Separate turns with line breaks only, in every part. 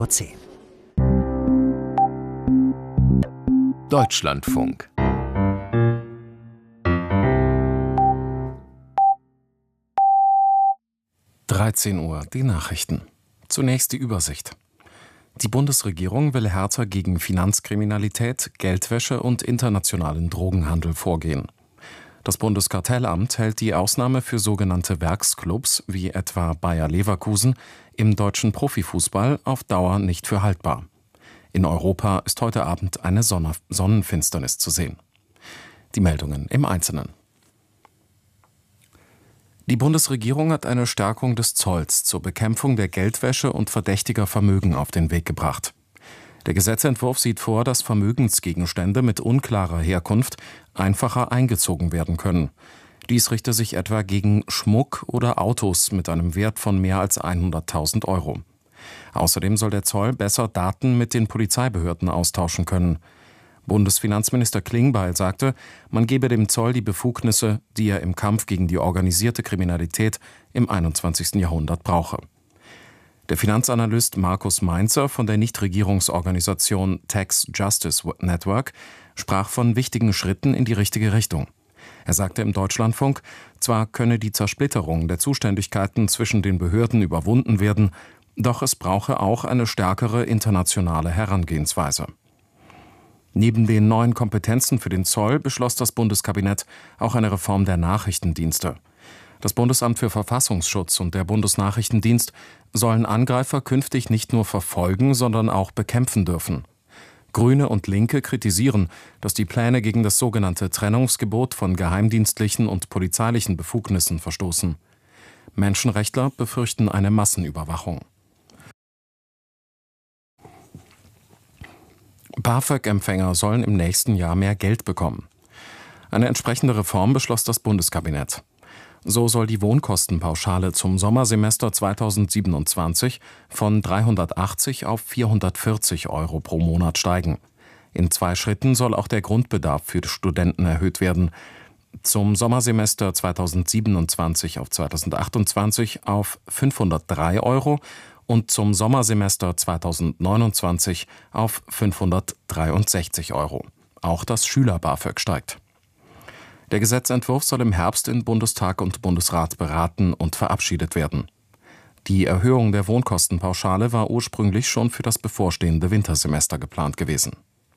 10.
Deutschlandfunk. Uhr, die Nachrichten. Zunächst die Übersicht. Die Bundesregierung will härter gegen Finanzkriminalität, Geldwäsche und internationalen Drogenhandel vorgehen. Das Bundeskartellamt hält die Ausnahme für sogenannte Werksclubs, wie etwa Bayer Leverkusen, im deutschen Profifußball auf Dauer nicht für haltbar. In Europa ist heute Abend eine Sonnenfinsternis zu sehen. Die Meldungen im Einzelnen. Die Bundesregierung hat eine Stärkung des Zolls zur Bekämpfung der Geldwäsche und verdächtiger Vermögen auf den Weg gebracht. Der Gesetzentwurf sieht vor, dass Vermögensgegenstände mit unklarer Herkunft einfacher eingezogen werden können. Dies richte sich etwa gegen Schmuck oder Autos mit einem Wert von mehr als 100.000 Euro. Außerdem soll der Zoll besser Daten mit den Polizeibehörden austauschen können. Bundesfinanzminister Klingbeil sagte, man gebe dem Zoll die Befugnisse, die er im Kampf gegen die organisierte Kriminalität im 21. Jahrhundert brauche. Der Finanzanalyst Markus Mainzer von der Nichtregierungsorganisation Tax Justice Network sprach von wichtigen Schritten in die richtige Richtung. Er sagte im Deutschlandfunk, zwar könne die Zersplitterung der Zuständigkeiten zwischen den Behörden überwunden werden, doch es brauche auch eine stärkere internationale Herangehensweise. Neben den neuen Kompetenzen für den Zoll beschloss das Bundeskabinett auch eine Reform der Nachrichtendienste. Das Bundesamt für Verfassungsschutz und der Bundesnachrichtendienst sollen Angreifer künftig nicht nur verfolgen, sondern auch bekämpfen dürfen. Grüne und Linke kritisieren, dass die Pläne gegen das sogenannte Trennungsgebot von geheimdienstlichen und polizeilichen Befugnissen verstoßen. Menschenrechtler befürchten eine Massenüberwachung. BAföG-Empfänger sollen im nächsten Jahr mehr Geld bekommen. Eine entsprechende Reform beschloss das Bundeskabinett. So soll die Wohnkostenpauschale zum Sommersemester 2027 von 380 auf 440 Euro pro Monat steigen. In 2 Schritten soll auch der Grundbedarf für Studenten erhöht werden. Zum Sommersemester 2027 auf 2028 auf 503 Euro und zum Sommersemester 2029 auf 563 Euro. Auch das Schüler-BAföG steigt. Der Gesetzentwurf soll im Herbst in Bundestag und Bundesrat beraten und verabschiedet werden. Die Erhöhung der Wohnkostenpauschale war ursprünglich schon für das bevorstehende Wintersemester geplant gewesen.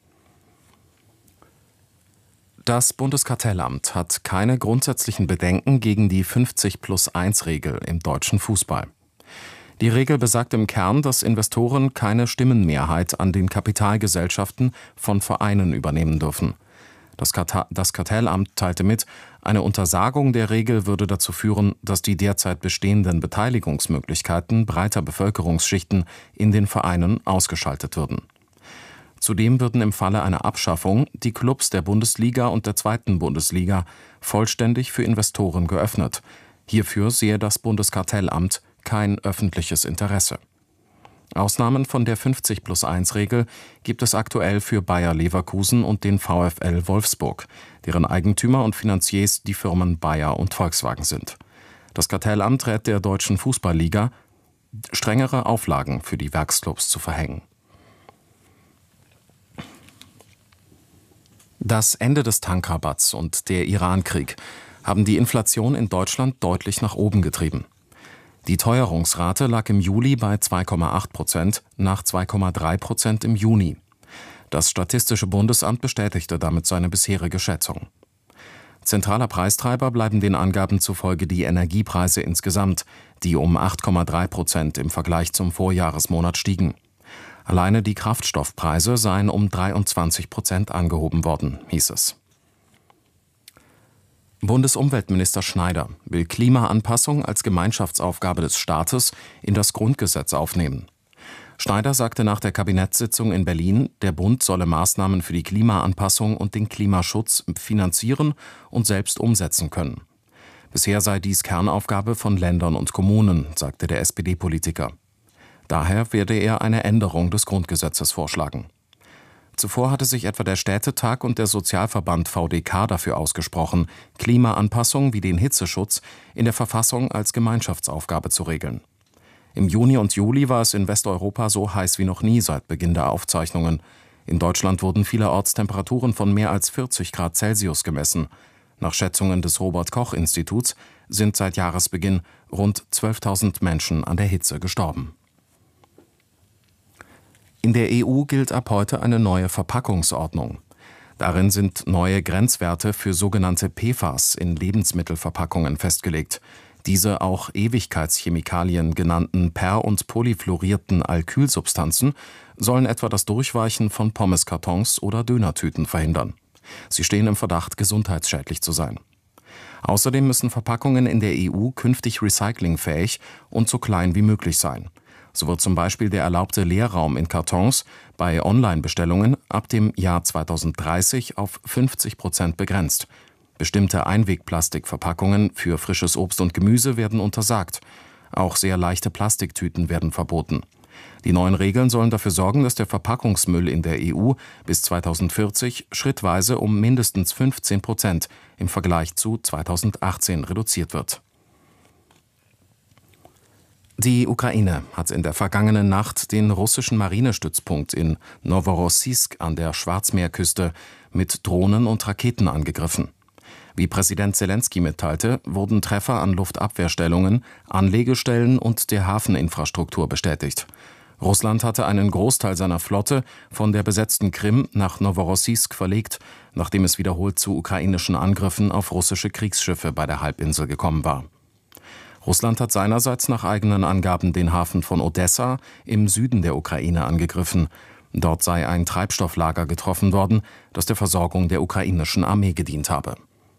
Das Bundeskartellamt hat keine grundsätzlichen Bedenken gegen die 50+1-Regel im deutschen Fußball. Die Regel besagt im Kern, dass Investoren keine Stimmenmehrheit an den Kapitalgesellschaften von Vereinen übernehmen dürfen. Das Kartellamt teilte mit, eine Untersagung der Regel würde dazu führen, dass die derzeit bestehenden Beteiligungsmöglichkeiten breiter Bevölkerungsschichten in den Vereinen ausgeschaltet würden. Zudem würden im Falle einer Abschaffung die Clubs der Bundesliga und der 2. Bundesliga vollständig für Investoren geöffnet. Hierfür sehe das Bundeskartellamt kein öffentliches Interesse. Ausnahmen von der 50+1-Regel gibt es aktuell für Bayer Leverkusen und den VfL Wolfsburg, deren Eigentümer und Finanziers die Firmen Bayer und Volkswagen sind. Das Kartellamt rät der Deutschen Fußballliga, strengere Auflagen für die Werksclubs zu verhängen. Das Ende des Tankrabatts und der Iran-Krieg haben die Inflation in Deutschland deutlich nach oben getrieben. Die Teuerungsrate lag im Juli bei 2,8%, nach 2,3% im Juni. Das Statistische Bundesamt bestätigte damit seine bisherige Schätzung. Zentraler Preistreiber bleiben den Angaben zufolge die Energiepreise insgesamt, die um 8,3% im Vergleich zum Vorjahresmonat stiegen. Alleine die Kraftstoffpreise seien um 23% angehoben worden, hieß es. Bundesumweltminister Schneider will Klimaanpassung als Gemeinschaftsaufgabe des Staates in das Grundgesetz aufnehmen. Schneider sagte nach der Kabinettssitzung in Berlin, der Bund solle Maßnahmen für die Klimaanpassung und den Klimaschutz finanzieren und selbst umsetzen können. Bisher sei dies Kernaufgabe von Ländern und Kommunen, sagte der SPD-Politiker. Daher werde er eine Änderung des Grundgesetzes vorschlagen. Zuvor hatte sich etwa der Städtetag und der Sozialverband VDK dafür ausgesprochen, Klimaanpassung wie den Hitzeschutz in der Verfassung als Gemeinschaftsaufgabe zu regeln. Im Juni und Juli war es in Westeuropa so heiß wie noch nie seit Beginn der Aufzeichnungen. In Deutschland wurden vielerorts Temperaturen von mehr als 40 Grad Celsius gemessen. Nach Schätzungen des Robert-Koch-Instituts sind seit Jahresbeginn rund 12.000 Menschen an der Hitze gestorben. In der EU gilt ab heute eine neue Verpackungsordnung. Darin sind neue Grenzwerte für sogenannte PFAS in Lebensmittelverpackungen festgelegt. Diese auch Ewigkeitschemikalien genannten per- und polyfluorierten Alkylsubstanzen sollen etwa das Durchweichen von Pommeskartons oder Dönertüten verhindern. Sie stehen im Verdacht, gesundheitsschädlich zu sein. Außerdem müssen Verpackungen in der EU künftig recyclingfähig und so klein wie möglich sein. So wird zum Beispiel der erlaubte Leerraum in Kartons bei Online-Bestellungen ab dem Jahr 2030 auf 50% begrenzt. Bestimmte Einwegplastikverpackungen für frisches Obst und Gemüse werden untersagt. Auch sehr leichte Plastiktüten werden verboten. Die neuen Regeln sollen dafür sorgen, dass der Verpackungsmüll in der EU bis 2040 schrittweise um mindestens 15% im Vergleich zu 2018 reduziert wird. Die Ukraine hat in der vergangenen Nacht den russischen Marinestützpunkt in Noworossijsk an der Schwarzmeerküste mit Drohnen und Raketen angegriffen. Wie Präsident Selenskyj mitteilte, wurden Treffer an Luftabwehrstellungen, Anlegestellen und der Hafeninfrastruktur bestätigt. Russland hatte einen Großteil seiner Flotte von der besetzten Krim nach Noworossijsk verlegt, nachdem es wiederholt zu ukrainischen Angriffen auf russische Kriegsschiffe bei der Halbinsel gekommen war. Russland hat seinerseits nach eigenen Angaben den Hafen von Odessa im Süden der Ukraine angegriffen. Dort sei ein Treibstofflager getroffen worden, das der Versorgung der ukrainischen Armee gedient habe.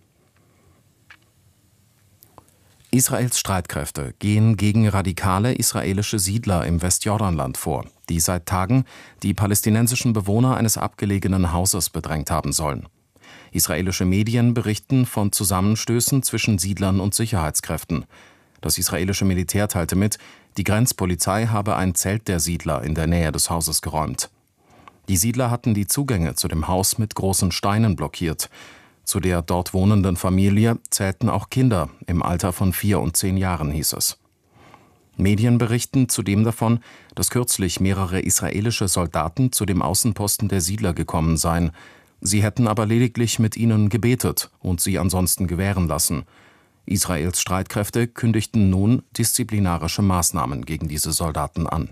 Israels Streitkräfte gehen gegen radikale israelische Siedler im Westjordanland vor, die seit Tagen die palästinensischen Bewohner eines abgelegenen Hauses bedrängt haben sollen. Israelische Medien berichten von Zusammenstößen zwischen Siedlern und Sicherheitskräften. Das israelische Militär teilte mit, die Grenzpolizei habe ein Zelt der Siedler in der Nähe des Hauses geräumt. Die Siedler hatten die Zugänge zu dem Haus mit großen Steinen blockiert. Zu der dort wohnenden Familie zählten auch Kinder im Alter von 4 und 10 Jahren, hieß es. Medien berichten zudem davon, dass kürzlich mehrere israelische Soldaten zu dem Außenposten der Siedler gekommen seien. Sie hätten aber lediglich mit ihnen gebetet und sie ansonsten gewähren lassen. Israels Streitkräfte kündigten nun disziplinarische Maßnahmen gegen diese Soldaten an.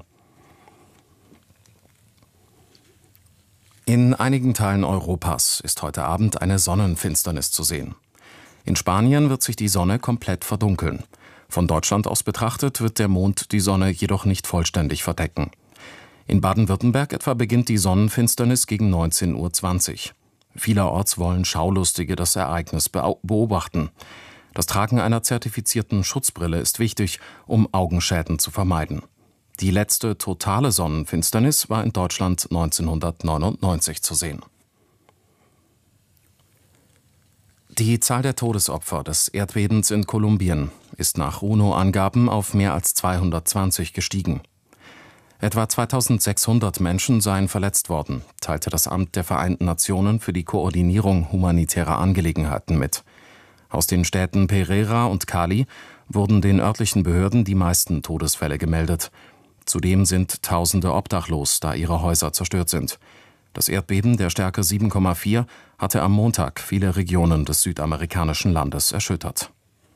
In einigen Teilen Europas ist heute Abend eine Sonnenfinsternis zu sehen. In Spanien wird sich die Sonne komplett verdunkeln. Von Deutschland aus betrachtet wird der Mond die Sonne jedoch nicht vollständig verdecken. In Baden-Württemberg etwa beginnt die Sonnenfinsternis gegen 19:20 Uhr. Vielerorts wollen Schaulustige das Ereignis beobachten. Das Tragen einer zertifizierten Schutzbrille ist wichtig, um Augenschäden zu vermeiden. Die letzte totale Sonnenfinsternis war in Deutschland 1999 zu sehen. Die Zahl der Todesopfer des Erdbebens in Kolumbien ist nach UNO-Angaben auf mehr als 220 gestiegen. Etwa 2600 Menschen seien verletzt worden, teilte das Amt der Vereinten Nationen für die Koordinierung humanitärer Angelegenheiten mit. Aus den Städten Pereira und Cali wurden den örtlichen Behörden die meisten Todesfälle gemeldet. Zudem sind Tausende obdachlos, da ihre Häuser zerstört sind. Das Erdbeben der Stärke 7,4 hatte am Montag viele Regionen des südamerikanischen Landes erschüttert.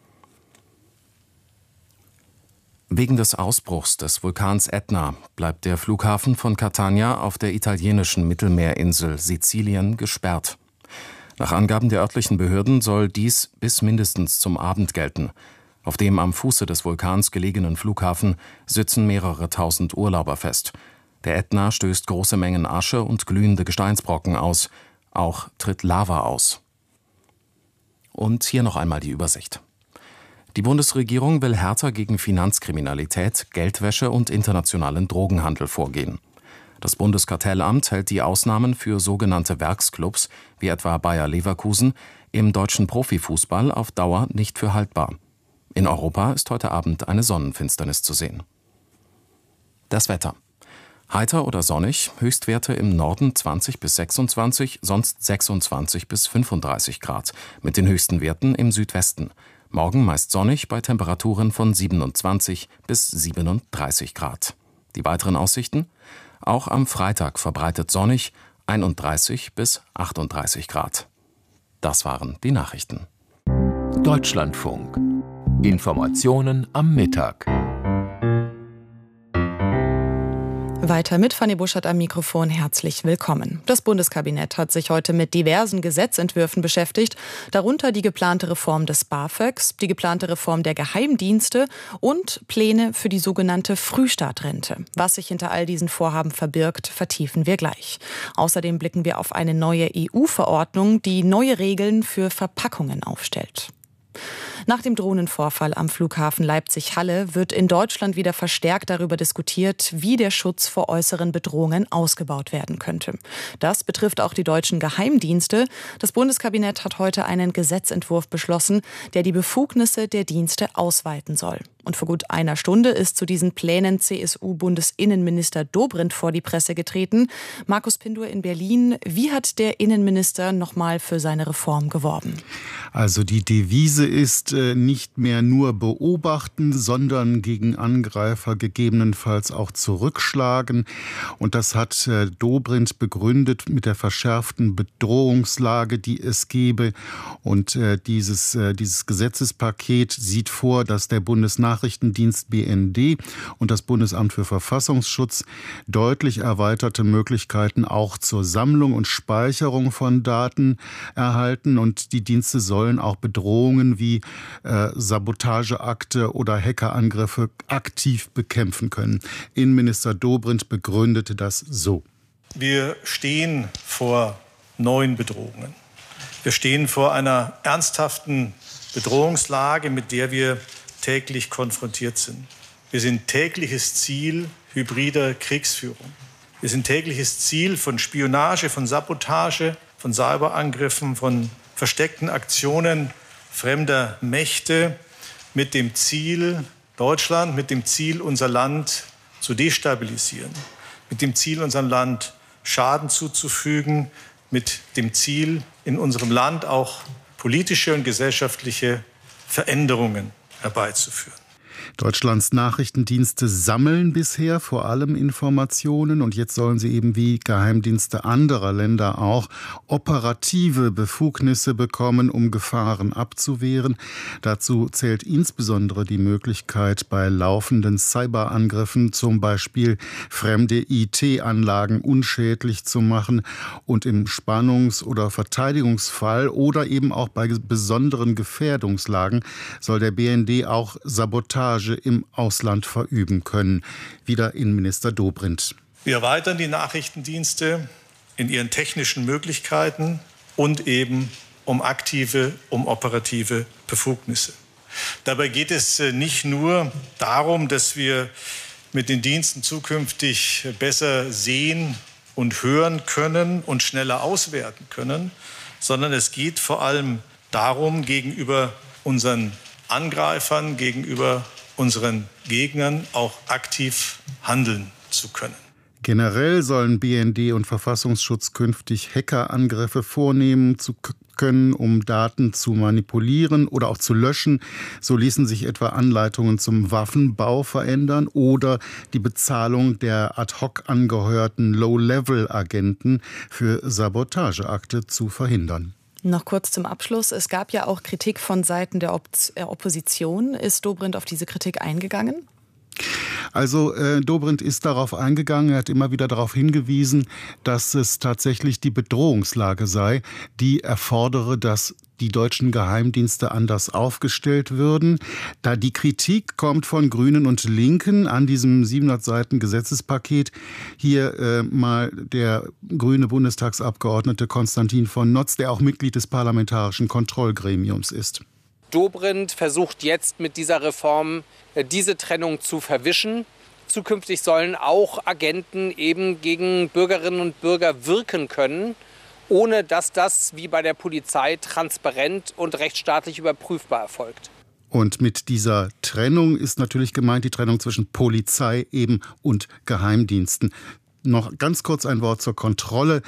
Wegen des Ausbruchs des Vulkans Ätna bleibt der Flughafen von Catania auf der italienischen Mittelmeerinsel Sizilien gesperrt. Nach Angaben der örtlichen Behörden soll dies bis mindestens zum Abend gelten. Auf dem am Fuße des Vulkans gelegenen Flughafen sitzen mehrere tausend Urlauber fest. Der Ätna stößt große Mengen Asche und glühende Gesteinsbrocken aus. Auch tritt Lava aus. Und hier noch einmal die Übersicht. Die Bundesregierung will härter gegen Finanzkriminalität, Geldwäsche und internationalen Drogenhandel vorgehen. Das Bundeskartellamt hält die Ausnahmen für sogenannte Werksclubs, wie etwa Bayer Leverkusen, im deutschen Profifußball auf Dauer nicht für haltbar. In Europa ist heute Abend eine Sonnenfinsternis zu sehen. Das Wetter. Heiter oder sonnig, Höchstwerte im Norden 20 bis 26, sonst 26 bis 35 Grad, mit den höchsten Werten im Südwesten. Morgen meist sonnig bei Temperaturen von 27 bis 37 Grad. Die weiteren Aussichten? Auch am Freitag verbreitet sonnig, 31 bis 38 Grad. Das waren die Nachrichten.
Deutschlandfunk. Informationen am Mittag.
Weiter mit Fanny Buschert am Mikrofon. Herzlich willkommen. Das Bundeskabinett hat sich heute mit diversen Gesetzentwürfen beschäftigt, darunter die geplante Reform des BAföGs, die geplante Reform der Geheimdienste und Pläne für die sogenannte Frühstartrente. Was sich hinter all diesen Vorhaben verbirgt, vertiefen wir gleich. Außerdem blicken wir auf eine neue EU-Verordnung, die neue Regeln für Verpackungen aufstellt. Nach dem Drohnenvorfall am Flughafen Leipzig-Halle wird in Deutschland wieder verstärkt darüber diskutiert, wie der Schutz vor äußeren Bedrohungen ausgebaut werden könnte. Das betrifft auch die deutschen Geheimdienste. Das Bundeskabinett hat heute einen Gesetzentwurf beschlossen, der die Befugnisse der Dienste ausweiten soll. Und vor gut einer Stunde ist zu diesen Plänen CSU-Bundesinnenminister Dobrindt vor die Presse getreten. Markus Pindur in Berlin. Wie hat der Innenminister nochmal für seine Reform geworben?
Also die Devise ist nicht mehr nur beobachten, sondern gegen Angreifer gegebenenfalls auch zurückschlagen. Und das hat Dobrindt begründet mit der verschärften Bedrohungslage, die es gebe. Und dieses Gesetzespaket sieht vor, dass der Bundesnachrichtendienst BND und das Bundesamt für Verfassungsschutz deutlich erweiterte Möglichkeiten auch zur Sammlung und Speicherung von Daten erhalten. Und die Dienste sollen auch Bedrohungen wie Sabotageakte oder Hackerangriffe aktiv bekämpfen können. Innenminister Dobrindt begründete das so.
Wir stehen vor neuen Bedrohungen. Wir stehen vor einer ernsthaften Bedrohungslage, mit der wir täglich konfrontiert sind. Wir sind tägliches Ziel hybrider Kriegsführung. Wir sind tägliches Ziel von Spionage, von Sabotage, von Cyberangriffen, von versteckten Aktionen fremder Mächte mit dem Ziel, Deutschland, mit dem Ziel, unser Land zu destabilisieren, mit dem Ziel, unserem Land Schaden zuzufügen, mit dem Ziel, in unserem Land auch politische und gesellschaftliche Veränderungen herbeizuführen.
Deutschlands Nachrichtendienste sammeln bisher vor allem Informationen und jetzt sollen sie eben wie Geheimdienste anderer Länder auch operative Befugnisse bekommen, um Gefahren abzuwehren. Dazu zählt insbesondere die Möglichkeit, bei laufenden Cyberangriffen zum Beispiel fremde IT-Anlagen unschädlich zu machen und im Spannungs- oder Verteidigungsfall oder eben auch bei besonderen Gefährdungslagen soll der BND auch Sabotage im Ausland verüben können. Wieder Innenminister Dobrindt.
Wir erweitern die Nachrichtendienste in ihren technischen Möglichkeiten und eben um operative Befugnisse. Dabei geht es nicht nur darum, dass wir mit den Diensten zukünftig besser sehen und hören können und schneller auswerten können, sondern es geht vor allem darum, gegenüber unseren Angreifern, gegenüber unseren Gegnern auch aktiv handeln zu können.
Generell sollen BND und Verfassungsschutz künftig Hackerangriffe vornehmen zu können, um Daten zu manipulieren oder auch zu löschen. So ließen sich etwa Anleitungen zum Waffenbau verändern oder die Bezahlung der ad hoc angeheuerten Low-Level-Agenten für Sabotageakte zu verhindern.
Noch kurz zum Abschluss. Es gab ja auch Kritik von Seiten der Opposition. Ist Dobrindt auf diese Kritik eingegangen?
Also Dobrindt ist darauf eingegangen, er hat immer wieder darauf hingewiesen, dass es tatsächlich die Bedrohungslage sei, die erfordere, dass die deutschen Geheimdienste anders aufgestellt würden. Da die Kritik kommt von Grünen und Linken an diesem 700 Seiten Gesetzespaket. Hier mal der grüne Bundestagsabgeordnete Konstantin von Notz, der auch Mitglied des Parlamentarischen Kontrollgremiums ist.
Dobrindt versucht jetzt mit dieser Reform diese Trennung zu verwischen. Zukünftig sollen auch Agenten eben gegen Bürgerinnen und Bürger wirken können, ohne dass das wie bei der Polizei transparent und rechtsstaatlich überprüfbar erfolgt.
Und mit dieser Trennung ist natürlich gemeint die Trennung zwischen Polizei eben und Geheimdiensten. Noch ganz kurz ein Wort zur Kontrolle.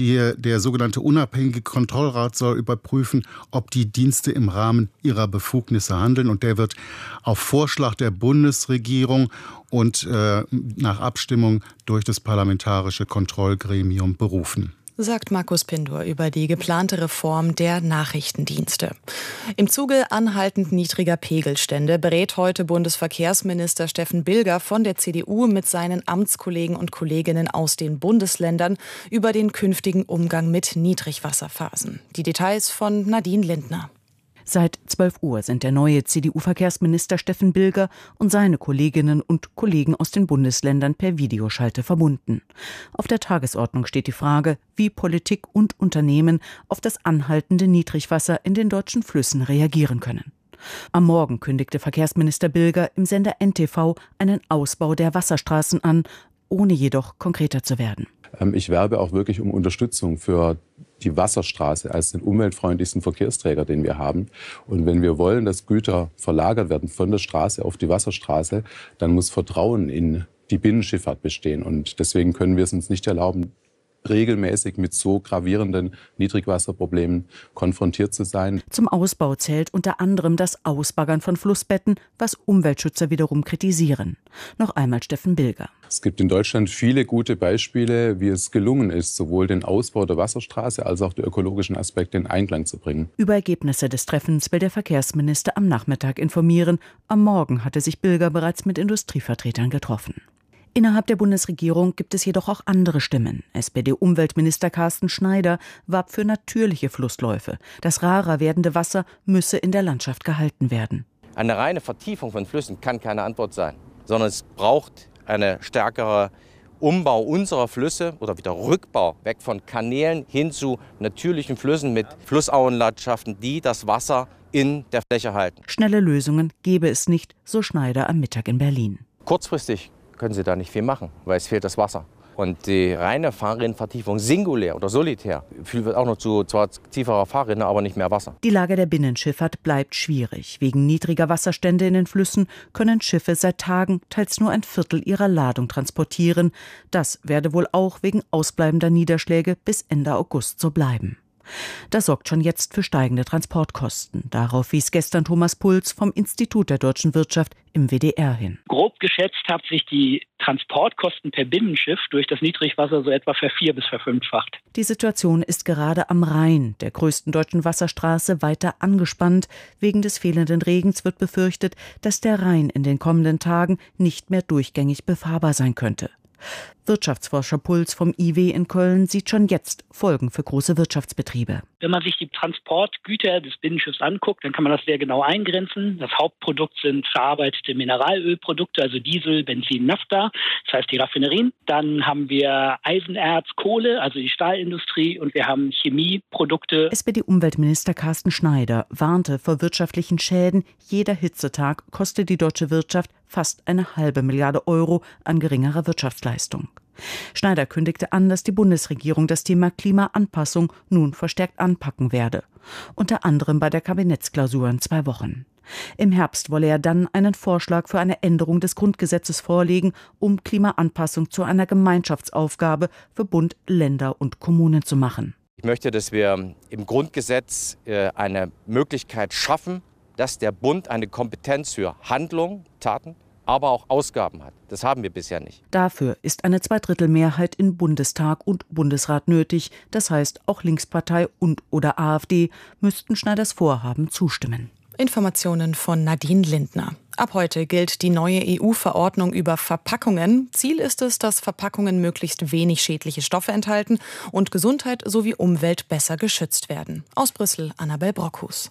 Der sogenannte unabhängige Kontrollrat soll überprüfen, ob die Dienste im Rahmen ihrer Befugnisse handeln. Und der wird auf Vorschlag der Bundesregierung und nach Abstimmung durch das Parlamentarische Kontrollgremium berufen.
Sagt Markus Pindur über die geplante Reform der Nachrichtendienste. Im Zuge anhaltend niedriger Pegelstände berät heute Bundesverkehrsminister Steffen Bilger von der CDU mit seinen Amtskollegen und Kolleginnen aus den Bundesländern über den künftigen Umgang mit Niedrigwasserphasen. Die Details von Nadine Lindner.
Seit 12 Uhr sind der neue CDU-Verkehrsminister Steffen Bilger und seine Kolleginnen und Kollegen aus den Bundesländern per Videoschalte verbunden. Auf der Tagesordnung steht die Frage, wie Politik und Unternehmen auf das anhaltende Niedrigwasser in den deutschen Flüssen reagieren können. Am Morgen kündigte Verkehrsminister Bilger im Sender NTV einen Ausbau der Wasserstraßen an, ohne jedoch konkreter zu werden.
Ich werbe auch wirklich um Unterstützung für die Wasserstraße als den umweltfreundlichsten Verkehrsträger, den wir haben. Und wenn wir wollen, dass Güter verlagert werden von der Straße auf die Wasserstraße, dann muss Vertrauen in die Binnenschifffahrt bestehen. Und deswegen können wir es uns nicht erlauben, regelmäßig mit so gravierenden Niedrigwasserproblemen konfrontiert zu sein.
Zum Ausbau zählt unter anderem das Ausbaggern von Flussbetten, was Umweltschützer wiederum kritisieren. Noch einmal Steffen Bilger.
Es gibt in Deutschland viele gute Beispiele, wie es gelungen ist, sowohl den Ausbau der Wasserstraße als auch die ökologischen Aspekte in Einklang zu bringen.
Über Ergebnisse des Treffens will der Verkehrsminister am Nachmittag informieren. Am Morgen hatte sich Bilger bereits mit Industrievertretern getroffen. Innerhalb der Bundesregierung gibt es jedoch auch andere Stimmen. SPD-Umweltminister Carsten Schneider warb für natürliche Flussläufe. Das rarer werdende Wasser müsse in der Landschaft gehalten werden.
Eine reine Vertiefung von Flüssen kann keine Antwort sein, sondern es braucht eine stärkere Umbau unserer Flüsse oder wieder Rückbau weg von Kanälen hin zu natürlichen Flüssen mit Flussauenlandschaften, die das Wasser in der Fläche halten.
Schnelle Lösungen gebe es nicht, so Schneider am Mittag in Berlin.
Kurzfristig können Sie da nicht viel machen, weil es fehlt das Wasser. Und die reine Fahrrinnenvertiefung singulär oder solitär führt auch noch zu zwar tieferer Fahrrinne, aber nicht mehr Wasser.
Die Lage der Binnenschifffahrt bleibt schwierig. Wegen niedriger Wasserstände in den Flüssen können Schiffe seit Tagen teils nur ein Viertel ihrer Ladung transportieren. Das werde wohl auch wegen ausbleibender Niederschläge bis Ende August so bleiben. Das sorgt schon jetzt für steigende Transportkosten. Darauf wies gestern Thomas Puls vom Institut der deutschen Wirtschaft im WDR hin.
Grob geschätzt haben sich die Transportkosten per Binnenschiff durch das Niedrigwasser so etwa ver-4- bis ver-5-facht.
Die Situation ist gerade am Rhein, der größten deutschen Wasserstraße, weiter angespannt. Wegen des fehlenden Regens wird befürchtet, dass der Rhein in den kommenden Tagen nicht mehr durchgängig befahrbar sein könnte. Wirtschaftsforscher Puls vom IW in Köln sieht schon jetzt Folgen für große Wirtschaftsbetriebe.
Wenn man sich die Transportgüter des Binnenschiffs anguckt, dann kann man das sehr genau eingrenzen. Das Hauptprodukt sind verarbeitete Mineralölprodukte, also Diesel, Benzin, Naphtha, das heißt die Raffinerien. Dann haben wir Eisenerz, Kohle, also die Stahlindustrie, und wir haben Chemieprodukte.
SPD-Umweltminister Carsten Schneider warnte vor wirtschaftlichen Schäden. Jeder Hitzetag kostet die deutsche Wirtschaft fast 1,5 Milliarde € an geringerer Wirtschaftsleistung. Schneider kündigte an, dass die Bundesregierung das Thema Klimaanpassung nun verstärkt anpacken werde. Unter anderem bei der Kabinettsklausur in 2 Wochen. Im Herbst wolle er dann einen Vorschlag für eine Änderung des Grundgesetzes vorlegen, um Klimaanpassung zu einer Gemeinschaftsaufgabe für Bund, Länder und Kommunen zu machen.
Ich möchte, dass wir im Grundgesetz eine Möglichkeit schaffen, dass der Bund eine Kompetenz für Handlung, Taten, aber auch Ausgaben hat. Das haben wir bisher nicht.
Dafür ist eine Zweidrittelmehrheit in Bundestag und Bundesrat nötig. Das heißt, auch Linkspartei und/oder AfD müssten Schneiders Vorhaben zustimmen.
Informationen von Nadine Lindner. Ab heute gilt die neue EU-Verordnung über Verpackungen. Ziel ist es, dass Verpackungen möglichst wenig schädliche Stoffe enthalten und Gesundheit sowie Umwelt besser geschützt werden. Aus Brüssel, Annabel Brockhus.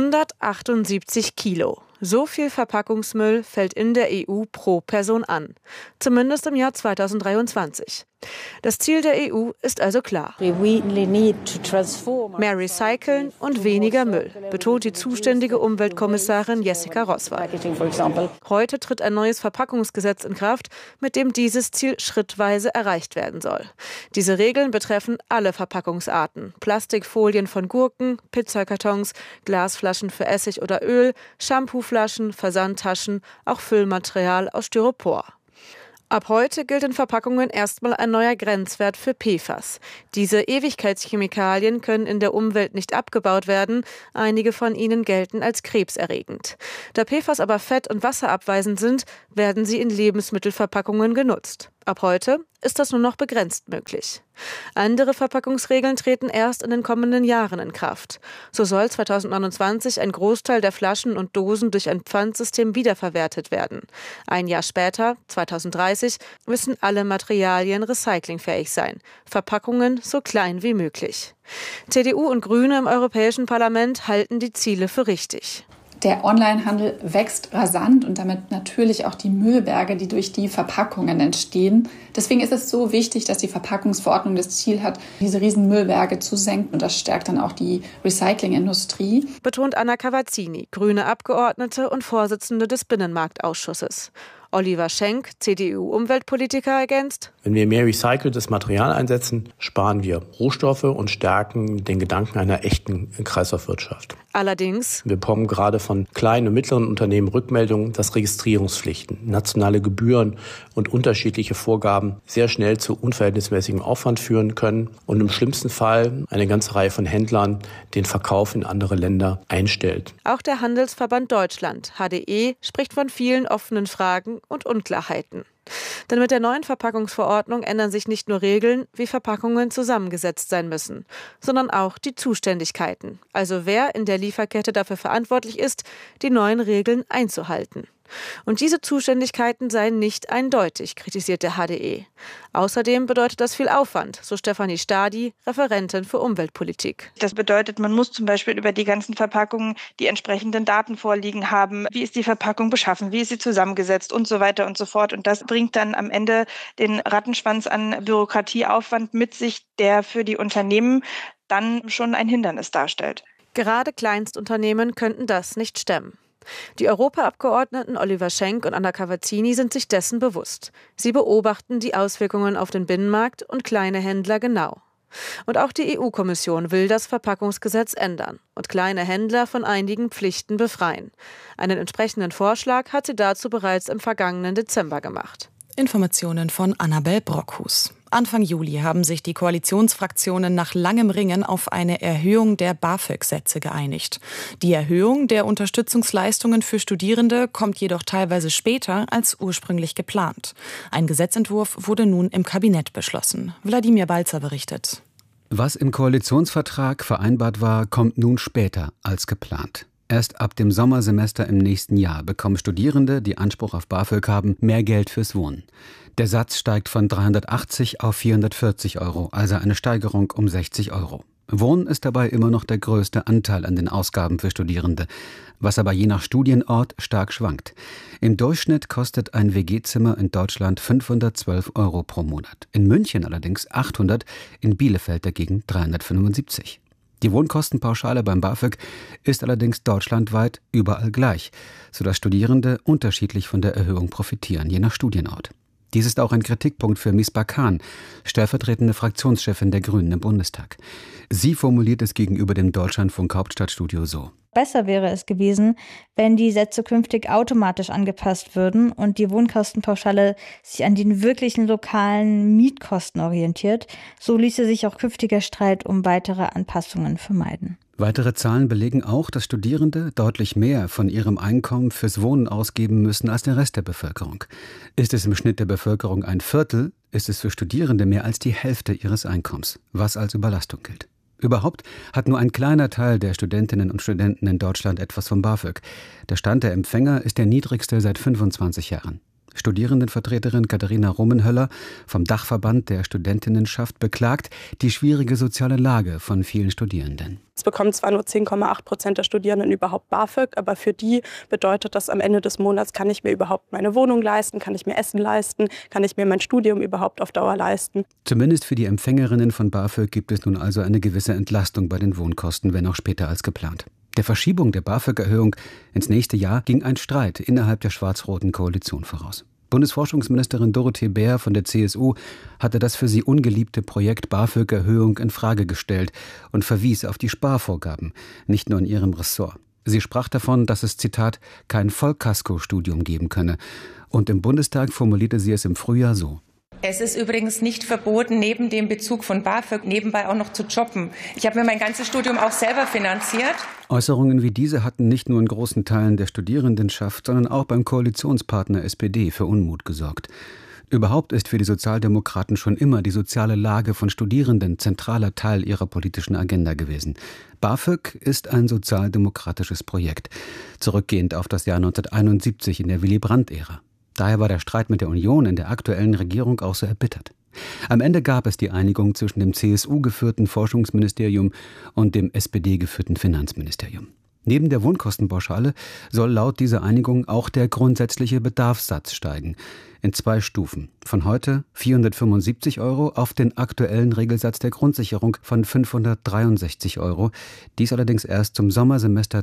178 Kilo. So viel Verpackungsmüll fällt in der EU pro Person an. Zumindest im Jahr 2023. Das Ziel der EU ist also klar. Mehr recyceln und weniger Müll, betont die zuständige Umweltkommissarin Jessica Roswall. Heute tritt ein neues Verpackungsgesetz in Kraft, mit dem dieses Ziel schrittweise erreicht werden soll. Diese Regeln betreffen alle Verpackungsarten. Plastikfolien von Gurken, Pizzakartons, Glasflaschen für Essig oder Öl, Shampooflaschen, Versandtaschen, auch Füllmaterial aus Styropor. Ab heute gilt in Verpackungen erstmal ein neuer Grenzwert für PFAS. Diese Ewigkeitschemikalien können in der Umwelt nicht abgebaut werden. Einige von ihnen gelten als krebserregend. Da PFAS aber fett- und wasserabweisend sind, werden sie in Lebensmittelverpackungen genutzt. Ab heute ist das nur noch begrenzt möglich. Andere Verpackungsregeln treten erst in den kommenden Jahren in Kraft. So soll 2029 ein Großteil der Flaschen und Dosen durch ein Pfandsystem wiederverwertet werden. Ein Jahr später, 2030, müssen alle Materialien recyclingfähig sein. Verpackungen so klein wie möglich. CDU und Grüne im Europäischen Parlament halten die Ziele für richtig.
Der Onlinehandel wächst rasant und damit natürlich auch die Müllberge, die durch die Verpackungen entstehen. Deswegen ist es so wichtig, dass die Verpackungsverordnung das Ziel hat, diese riesen Müllberge zu senken. Und das stärkt dann auch die Recyclingindustrie.
Betont Anna Cavazzini, grüne Abgeordnete und Vorsitzende des Binnenmarktausschusses. Oliver Schenk, CDU-Umweltpolitiker, ergänzt:
Wenn wir mehr recyceltes Material einsetzen, sparen wir Rohstoffe und stärken den Gedanken einer echten Kreislaufwirtschaft.
Allerdings:
Wir bekommen gerade von kleinen und mittleren Unternehmen Rückmeldungen, dass Registrierungspflichten, nationale Gebühren und unterschiedliche Vorgaben sehr schnell zu unverhältnismäßigem Aufwand führen können und im schlimmsten Fall eine ganze Reihe von Händlern den Verkauf in andere Länder einstellt.
Auch der Handelsverband Deutschland, HDE, spricht von vielen offenen Fragen und Unklarheiten. Denn mit der neuen Verpackungsverordnung ändern sich nicht nur Regeln, wie Verpackungen zusammengesetzt sein müssen, sondern auch die Zuständigkeiten. Also wer in der Lieferkette dafür verantwortlich ist, die neuen Regeln einzuhalten. Und diese Zuständigkeiten seien nicht eindeutig, kritisiert der HDE. Außerdem bedeutet das viel Aufwand, so Stefanie Stadi, Referentin für Umweltpolitik.
Das bedeutet, man muss zum Beispiel über die ganzen Verpackungen die entsprechenden Daten vorliegen haben. Wie ist die Verpackung beschaffen? Wie ist sie zusammengesetzt? Und so weiter und so fort. Und das bringt dann am Ende den Rattenschwanz an Bürokratieaufwand mit sich, der für die Unternehmen dann schon ein Hindernis darstellt.
Gerade Kleinstunternehmen könnten das nicht stemmen. Die Europaabgeordneten Oliver Schenk und Anna Cavazzini sind sich dessen bewusst. Sie beobachten die Auswirkungen auf den Binnenmarkt und kleine Händler genau. Und auch die EU-Kommission will das Verpackungsgesetz ändern und kleine Händler von einigen Pflichten befreien. Einen entsprechenden Vorschlag hat sie dazu bereits im vergangenen Dezember gemacht.
Informationen von Annabel Brockhus. Anfang Juli haben sich die Koalitionsfraktionen nach langem Ringen auf eine Erhöhung der BAföG-Sätze geeinigt. Die Erhöhung der Unterstützungsleistungen für Studierende kommt jedoch teilweise später als ursprünglich geplant. Ein Gesetzentwurf wurde nun im Kabinett beschlossen. Wladimir Balzer berichtet.
Was im Koalitionsvertrag vereinbart war, kommt nun später als geplant. Erst ab dem Sommersemester im nächsten Jahr bekommen Studierende, die Anspruch auf BAföG haben, mehr Geld fürs Wohnen. Der Satz steigt von 380 auf 440 €, also eine Steigerung um 60 €. Wohnen ist dabei immer noch der größte Anteil an den Ausgaben für Studierende, was aber je nach Studienort stark schwankt. Im Durchschnitt kostet ein WG-Zimmer in Deutschland 512 € pro Monat. In München allerdings 800, in Bielefeld dagegen 375. Die Wohnkostenpauschale beim BAföG ist allerdings deutschlandweit überall gleich, sodass Studierende unterschiedlich von der Erhöhung profitieren, je nach Studienort. Dies ist auch ein Kritikpunkt für Misbah Khan, stellvertretende Fraktionschefin der Grünen im Bundestag. Sie formuliert es gegenüber dem Deutschlandfunk Hauptstadtstudio so:
Besser wäre es gewesen, wenn die Sätze künftig automatisch angepasst würden und die Wohnkostenpauschale sich an den wirklichen lokalen Mietkosten orientiert. So ließe sich auch künftiger Streit um weitere Anpassungen vermeiden.
Weitere Zahlen belegen auch, dass Studierende deutlich mehr von ihrem Einkommen fürs Wohnen ausgeben müssen als der Rest der Bevölkerung. Ist es im Schnitt der Bevölkerung ein Viertel, ist es für Studierende mehr als die Hälfte ihres Einkommens, was als Überlastung gilt. Überhaupt hat nur ein kleiner Teil der Studentinnen und Studenten in Deutschland etwas vom BAföG. Der Stand der Empfänger ist der niedrigste seit 25 Jahren. Studierendenvertreterin Katharina Rummenhöller vom Dachverband der Studentinnenschaft beklagt die schwierige soziale Lage von vielen Studierenden.
Es bekommen zwar nur 10,8% der Studierenden überhaupt BAföG, aber für die bedeutet das, am Ende des Monats kann ich mir überhaupt meine Wohnung leisten, kann ich mir Essen leisten, kann ich mir mein Studium überhaupt auf Dauer leisten.
Zumindest für die Empfängerinnen von BAföG gibt es nun also eine gewisse Entlastung bei den Wohnkosten, wenn auch später als geplant. Der Verschiebung der BAföG-Erhöhung ins nächste Jahr ging ein Streit innerhalb der schwarz-roten Koalition voraus. Bundesforschungsministerin Dorothee Bär von der CSU hatte das für sie ungeliebte Projekt BAföG-Erhöhung in Frage gestellt und verwies auf die Sparvorgaben, nicht nur in ihrem Ressort. Sie sprach davon, dass es, Zitat, kein Vollkasko-Studium geben könne. Und im Bundestag formulierte sie es im Frühjahr so.
Es ist übrigens nicht verboten, neben dem Bezug von BAföG nebenbei auch noch zu jobben. Ich habe mir mein ganzes Studium auch selber finanziert.
Äußerungen wie diese hatten nicht nur in großen Teilen der Studierendenschaft, sondern auch beim Koalitionspartner SPD für Unmut gesorgt. Überhaupt ist für die Sozialdemokraten schon immer die soziale Lage von Studierenden zentraler Teil ihrer politischen Agenda gewesen. BAföG ist ein sozialdemokratisches Projekt, zurückgehend auf das Jahr 1971 in der Willy-Brandt-Ära. Daher war der Streit mit der Union in der aktuellen Regierung auch so erbittert. Am Ende gab es die Einigung zwischen dem CSU-geführten Forschungsministerium und dem SPD-geführten Finanzministerium. Neben der Wohnkostenpauschale soll laut dieser Einigung auch der grundsätzliche Bedarfssatz steigen. In 2 Stufen. Von heute 475 € auf den aktuellen Regelsatz der Grundsicherung von 563 €. Dies allerdings erst zum Sommersemester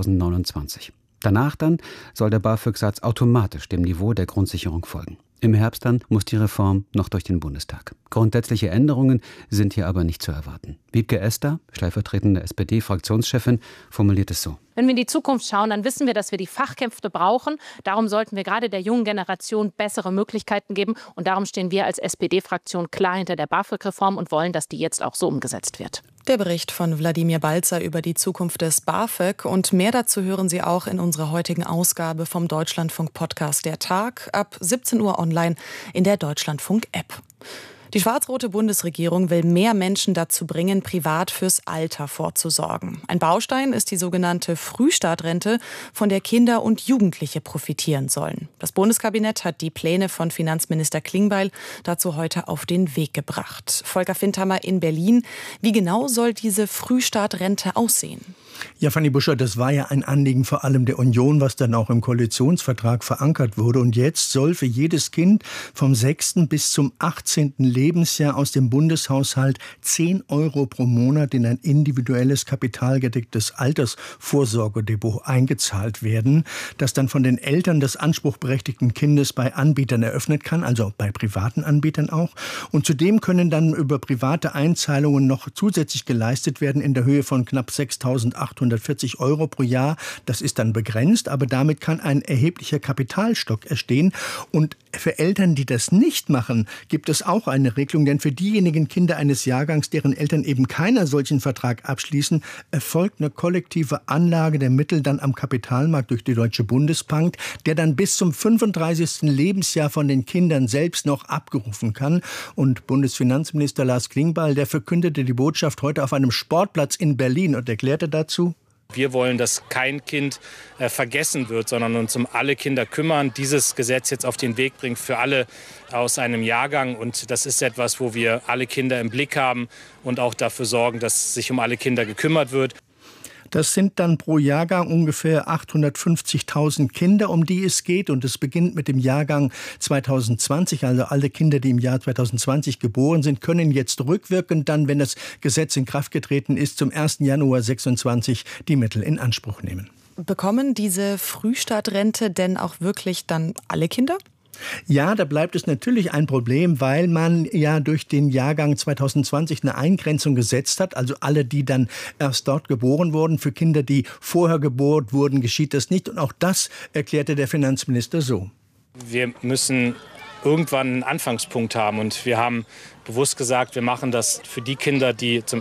2029. Danach dann soll der BAföG-Satz automatisch dem Niveau der Grundsicherung folgen. Im Herbst dann muss die Reform noch durch den Bundestag. Grundsätzliche Änderungen sind hier aber nicht zu erwarten. Wiebke Esther, stellvertretende SPD-Fraktionschefin, formuliert es so.
Wenn wir in die Zukunft schauen, dann wissen wir, dass wir die Fachkräfte brauchen. Darum sollten wir gerade der jungen Generation bessere Möglichkeiten geben. Und darum stehen wir als SPD-Fraktion klar hinter der BAföG-Reform und wollen, dass die jetzt auch so umgesetzt wird.
Der Bericht von Wladimir Balzer über die Zukunft des BAföG und mehr dazu hören Sie auch in unserer heutigen Ausgabe vom Deutschlandfunk-Podcast Der Tag ab 17 Uhr online in der Deutschlandfunk-App. Die schwarz-rote Bundesregierung will mehr Menschen dazu bringen, privat fürs Alter vorzusorgen. Ein Baustein ist die sogenannte Frühstartrente, von der Kinder und Jugendliche profitieren sollen. Das Bundeskabinett hat die Pläne von Finanzminister Klingbeil dazu heute auf den Weg gebracht. Volker Findhammer in Berlin. Wie genau soll diese Frühstartrente aussehen?
Ja, Fanny Buscher, das war ja ein Anliegen vor allem der Union, was dann auch im Koalitionsvertrag verankert wurde. Und jetzt soll für jedes Kind vom 6. bis zum 18. Lebensjahr aus dem Bundeshaushalt 10 € pro Monat in ein individuelles kapitalgedecktes Altersvorsorgedepot eingezahlt werden, das dann von den Eltern des anspruchberechtigten Kindes bei Anbietern eröffnet kann, also bei privaten Anbietern auch. Und zudem können dann über private Einzahlungen noch zusätzlich geleistet werden in der Höhe von knapp 6.840 € pro Jahr. Das ist dann begrenzt, aber damit kann ein erheblicher Kapitalstock entstehen. Und für Eltern, die das nicht machen, gibt es auch eine Regelung, denn für diejenigen Kinder eines Jahrgangs, deren Eltern eben keinen solchen Vertrag abschließen, erfolgt eine kollektive Anlage der Mittel dann am Kapitalmarkt durch die Deutsche Bundesbank, der dann bis zum 35. Lebensjahr von den Kindern selbst noch abgerufen kann. Und Bundesfinanzminister Lars Klingbeil, der verkündete die Botschaft heute auf einem Sportplatz in Berlin und erklärte dazu:
Wir wollen, dass kein Kind vergessen wird, sondern uns um alle Kinder kümmern. Dieses Gesetz jetzt auf den Weg bringt für alle aus einem Jahrgang. Und das ist etwas, wo wir alle Kinder im Blick haben und auch dafür sorgen, dass sich um alle Kinder gekümmert wird.
Das sind dann pro Jahrgang ungefähr 850.000 Kinder, um die es geht. Und es beginnt mit dem Jahrgang 2020. Also alle Kinder, die im Jahr 2020 geboren sind, können jetzt rückwirkend dann, wenn das Gesetz in Kraft getreten ist, zum 1. Januar 2026 die Mittel in Anspruch nehmen.
Bekommen diese Frühstartrente denn auch wirklich dann alle Kinder?
Ja, da bleibt es natürlich ein Problem, weil man ja durch den Jahrgang 2020 eine Eingrenzung gesetzt hat. Also alle, die dann erst dort geboren wurden. Für Kinder, die vorher geboren wurden, geschieht das nicht. Und auch das erklärte der Finanzminister so.
Wir müssen irgendwann einen Anfangspunkt haben. Und wir haben bewusst gesagt, wir machen das für die Kinder, die zum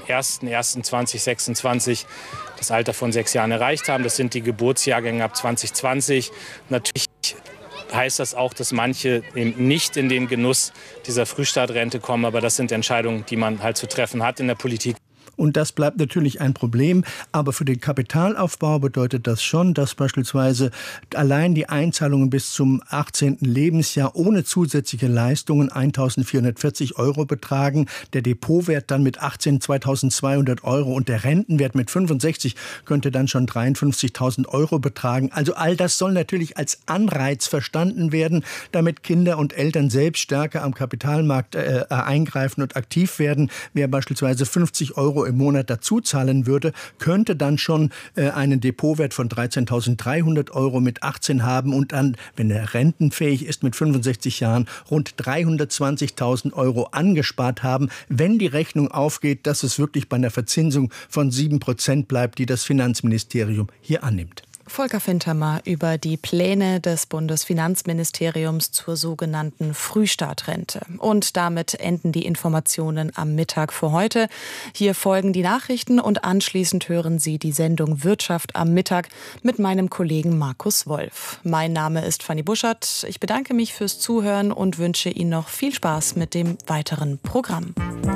01.01.2026 das Alter von 6 Jahren erreicht haben. Das sind die Geburtsjahrgänge ab 2020. Natürlich heißt das auch, dass manche eben nicht in den Genuss dieser Frühstartrente kommen. Aber das sind Entscheidungen, die man halt zu treffen hat in der Politik.
Und das bleibt natürlich ein Problem. Aber für den Kapitalaufbau bedeutet das schon, dass beispielsweise allein die Einzahlungen bis zum 18. Lebensjahr ohne zusätzliche Leistungen 1.440 € betragen. Der Depotwert dann mit 18 2.200 € und der Rentenwert mit 65 könnte dann schon 53.000 € betragen. Also all das soll natürlich als Anreiz verstanden werden, damit Kinder und Eltern selbst stärker am Kapitalmarkt eingreifen und aktiv werden. Wer beispielsweise 50 € Euro im Monat dazu zahlen würde, könnte dann schon einen Depotwert von 13.300 Euro mit 18 haben und dann, wenn er rentenfähig ist, mit 65 Jahren rund 320.000 Euro angespart haben, wenn die Rechnung aufgeht, dass es wirklich bei einer Verzinsung von 7% bleibt, die das Finanzministerium hier annimmt.
Volker Fintermer über die Pläne des Bundesfinanzministeriums zur sogenannten Frühstartrente. Und damit enden die Informationen am Mittag für heute. Hier folgen die Nachrichten und anschließend hören Sie die Sendung Wirtschaft am Mittag mit meinem Kollegen Markus Wolf. Mein Name ist Fanny Buschert. Ich bedanke mich fürs Zuhören und wünsche Ihnen noch viel Spaß mit dem weiteren Programm.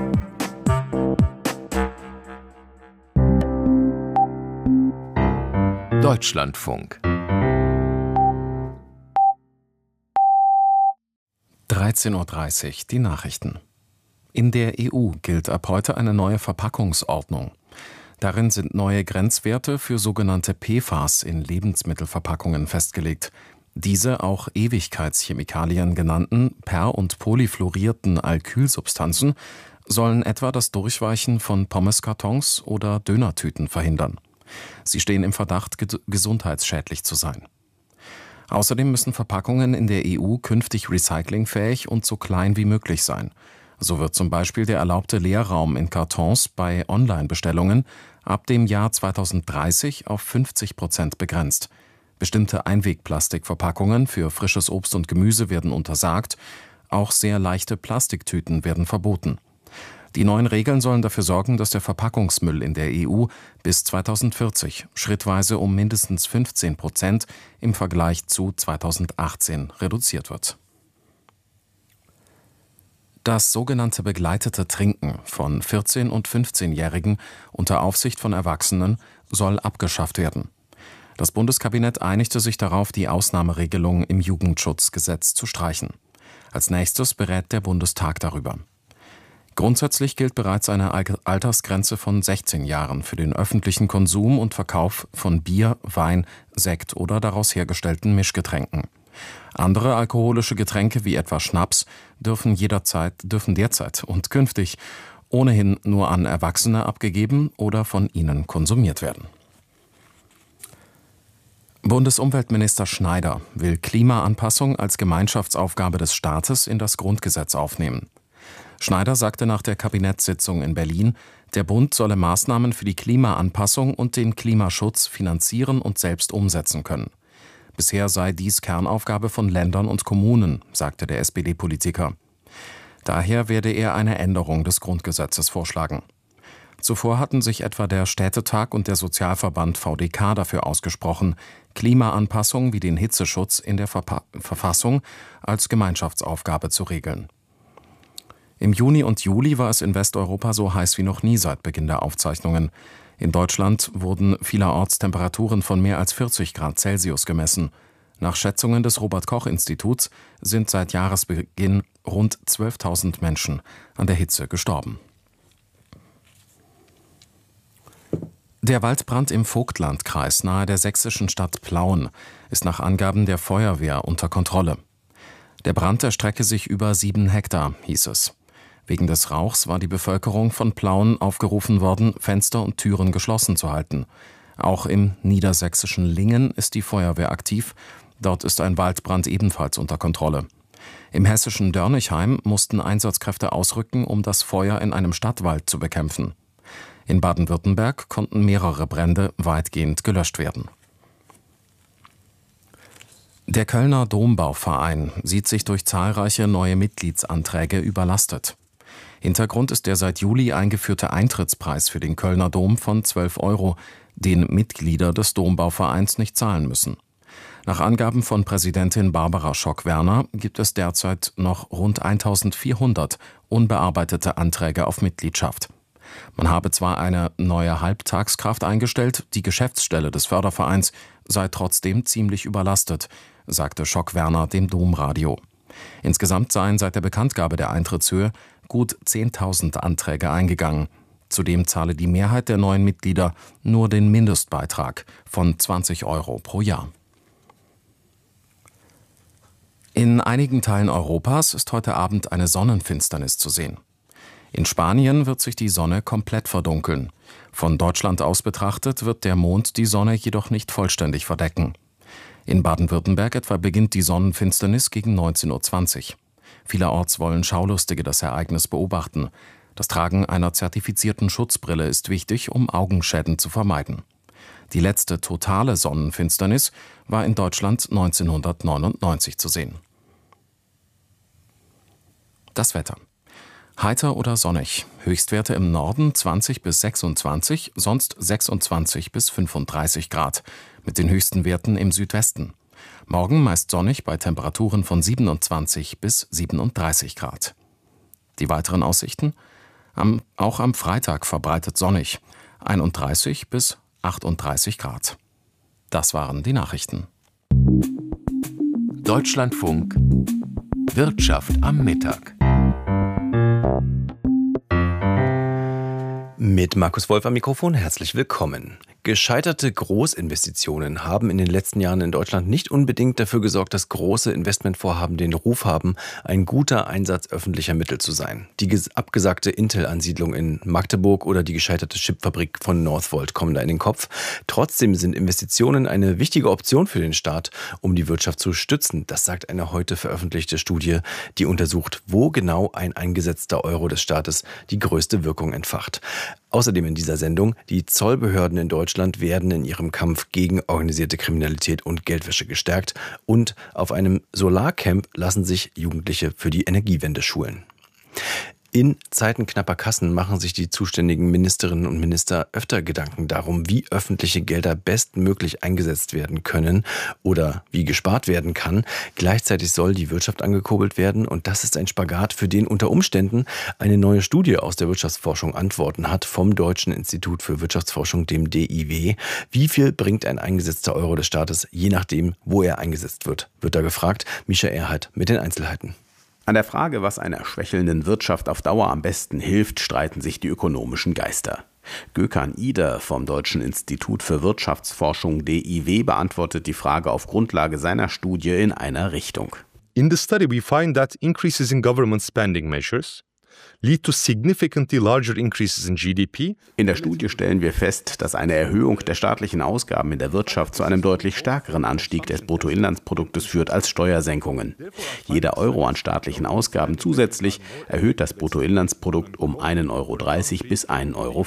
Deutschlandfunk 13:30 Uhr die Nachrichten. In der EU gilt ab heute eine neue Verpackungsordnung. Darin sind neue Grenzwerte für sogenannte PFAS in Lebensmittelverpackungen festgelegt. Diese auch Ewigkeitschemikalien genannten per- und polyfluorierten Alkylsubstanzen sollen etwa das Durchweichen von Pommeskartons oder Dönertüten verhindern. Sie stehen im Verdacht, gesundheitsschädlich zu sein. Außerdem müssen Verpackungen in der EU künftig recyclingfähig und so klein wie möglich sein. So wird zum Beispiel der erlaubte Leerraum in Kartons bei Online-Bestellungen ab dem Jahr 2030 auf 50% begrenzt. Bestimmte Einwegplastikverpackungen für frisches Obst und Gemüse werden untersagt. Auch sehr leichte Plastiktüten werden verboten. Die neuen Regeln sollen dafür sorgen, dass der Verpackungsmüll in der EU bis 2040 schrittweise um mindestens 15% im Vergleich zu 2018 reduziert wird. Das sogenannte begleitete Trinken von 14- und 15-Jährigen unter Aufsicht von Erwachsenen soll abgeschafft werden. Das Bundeskabinett einigte sich darauf, die Ausnahmeregelung im Jugendschutzgesetz zu streichen. Als nächstes berät der Bundestag darüber. Grundsätzlich gilt bereits eine Altersgrenze von 16 Jahren für den öffentlichen Konsum und Verkauf von Bier, Wein, Sekt oder daraus hergestellten Mischgetränken. Andere alkoholische Getränke wie etwa Schnaps dürfen derzeit und künftig ohnehin nur an Erwachsene abgegeben oder von ihnen konsumiert werden. Bundesumweltminister Schneider will Klimaanpassung als Gemeinschaftsaufgabe des Staates in das Grundgesetz aufnehmen. Schneider sagte nach der Kabinettssitzung in Berlin, der Bund solle Maßnahmen für die Klimaanpassung und den Klimaschutz finanzieren und selbst umsetzen können. Bisher sei dies Kernaufgabe von Ländern und Kommunen, sagte der SPD-Politiker. Daher werde er eine Änderung des Grundgesetzes vorschlagen. Zuvor hatten sich etwa der Städtetag und der Sozialverband VDK dafür ausgesprochen, Klimaanpassung wie den Hitzeschutz in der Verfassung als Gemeinschaftsaufgabe zu regeln. Im Juni und Juli war es in Westeuropa so heiß wie noch nie seit Beginn der Aufzeichnungen. In Deutschland wurden vielerorts Temperaturen von mehr als 40 Grad Celsius gemessen. Nach Schätzungen des Robert-Koch-Instituts sind seit Jahresbeginn rund 12.000 Menschen an der Hitze gestorben. Der Waldbrand im Vogtlandkreis nahe der sächsischen Stadt Plauen ist nach Angaben der Feuerwehr unter Kontrolle. Der Brand erstrecke sich über 7 Hektar, hieß es. Wegen des Rauchs war die Bevölkerung von Plauen aufgerufen worden, Fenster und Türen geschlossen zu halten. Auch im niedersächsischen Lingen ist die Feuerwehr aktiv. Dort ist ein Waldbrand ebenfalls unter Kontrolle. Im hessischen Dörnigheim mussten Einsatzkräfte ausrücken, um das Feuer in einem Stadtwald zu bekämpfen. In Baden-Württemberg konnten mehrere Brände weitgehend gelöscht werden. Der Kölner Dombauverein sieht sich durch zahlreiche neue Mitgliedsanträge überlastet. Hintergrund ist der seit Juli eingeführte Eintrittspreis für den Kölner Dom von 12 €, den Mitglieder des Dombauvereins nicht zahlen müssen. Nach Angaben von Präsidentin Barbara Schock-Werner gibt es derzeit noch rund 1.400 unbearbeitete Anträge auf Mitgliedschaft. Man habe zwar eine neue Halbtagskraft eingestellt, die Geschäftsstelle des Fördervereins sei trotzdem ziemlich überlastet, sagte Schock-Werner dem Domradio. Insgesamt seien seit der Bekanntgabe der Eintrittshöhe gut 10.000 Anträge eingegangen. Zudem zahle die Mehrheit der neuen Mitglieder nur den Mindestbeitrag von 20 € pro Jahr. In einigen Teilen Europas ist heute Abend eine Sonnenfinsternis zu sehen. In Spanien wird sich die Sonne komplett verdunkeln. Von Deutschland aus betrachtet wird der Mond die Sonne jedoch nicht vollständig verdecken. In Baden-Württemberg etwa beginnt die Sonnenfinsternis gegen 19:20 Uhr. Vielerorts wollen Schaulustige das Ereignis beobachten. Das Tragen einer zertifizierten Schutzbrille ist wichtig, um Augenschäden zu vermeiden. Die letzte totale Sonnenfinsternis war in Deutschland 1999 zu sehen. Das Wetter. Heiter oder sonnig. Höchstwerte im Norden 20 bis 26, sonst 26 bis 35 Grad. Mit den höchsten Werten im Südwesten. Morgen meist sonnig bei Temperaturen von 27 bis 37 Grad. Die weiteren Aussichten? Auch am Freitag verbreitet sonnig. 31 bis 38 Grad. Das waren die Nachrichten.
Deutschlandfunk Wirtschaft am Mittag. Mit Markus Wolf am Mikrofon, herzlich willkommen. Gescheiterte Großinvestitionen haben in den letzten Jahren in Deutschland nicht unbedingt dafür gesorgt, dass große Investmentvorhaben den Ruf haben, ein guter Einsatz öffentlicher Mittel zu sein. Die abgesagte Intel-Ansiedlung in Magdeburg oder die gescheiterte Chipfabrik von Northvolt kommen da in den Kopf. Trotzdem sind Investitionen eine wichtige Option für den Staat, um die Wirtschaft zu stützen. Das sagt eine heute veröffentlichte Studie, die untersucht, wo genau ein eingesetzter Euro des Staates die größte Wirkung entfacht. Außerdem in dieser Sendung, die Zollbehörden in Deutschland werden in ihrem Kampf gegen organisierte Kriminalität und Geldwäsche gestärkt und auf einem Solarcamp lassen sich Jugendliche für die Energiewende schulen. In Zeiten knapper Kassen machen sich die zuständigen Ministerinnen und Minister öfter Gedanken darum, wie öffentliche Gelder bestmöglich eingesetzt werden können oder wie gespart werden kann. Gleichzeitig soll die Wirtschaft angekurbelt werden und das ist ein Spagat, für den unter Umständen eine neue Studie aus der Wirtschaftsforschung Antworten hat vom Deutschen Institut für Wirtschaftsforschung, dem DIW. Wie viel bringt ein eingesetzter Euro des Staates, je nachdem, wo er eingesetzt wird da gefragt. Mischa Erhardt mit den Einzelheiten.
An der Frage, was einer schwächelnden Wirtschaft auf Dauer am besten hilft, streiten sich die ökonomischen Geister. Gökhan Ider vom Deutschen Institut für Wirtschaftsforschung DIW beantwortet die Frage auf Grundlage seiner Studie in einer Richtung.
In the study we find that increases in government spending measures lead to significantly larger increases in GDP.
In der Studie stellen wir fest, dass eine Erhöhung der staatlichen Ausgaben in der Wirtschaft zu einem deutlich stärkeren Anstieg des Bruttoinlandsproduktes führt als Steuersenkungen. Jeder Euro an staatlichen Ausgaben zusätzlich erhöht das Bruttoinlandsprodukt um 1,30 Euro bis 1,50 Euro.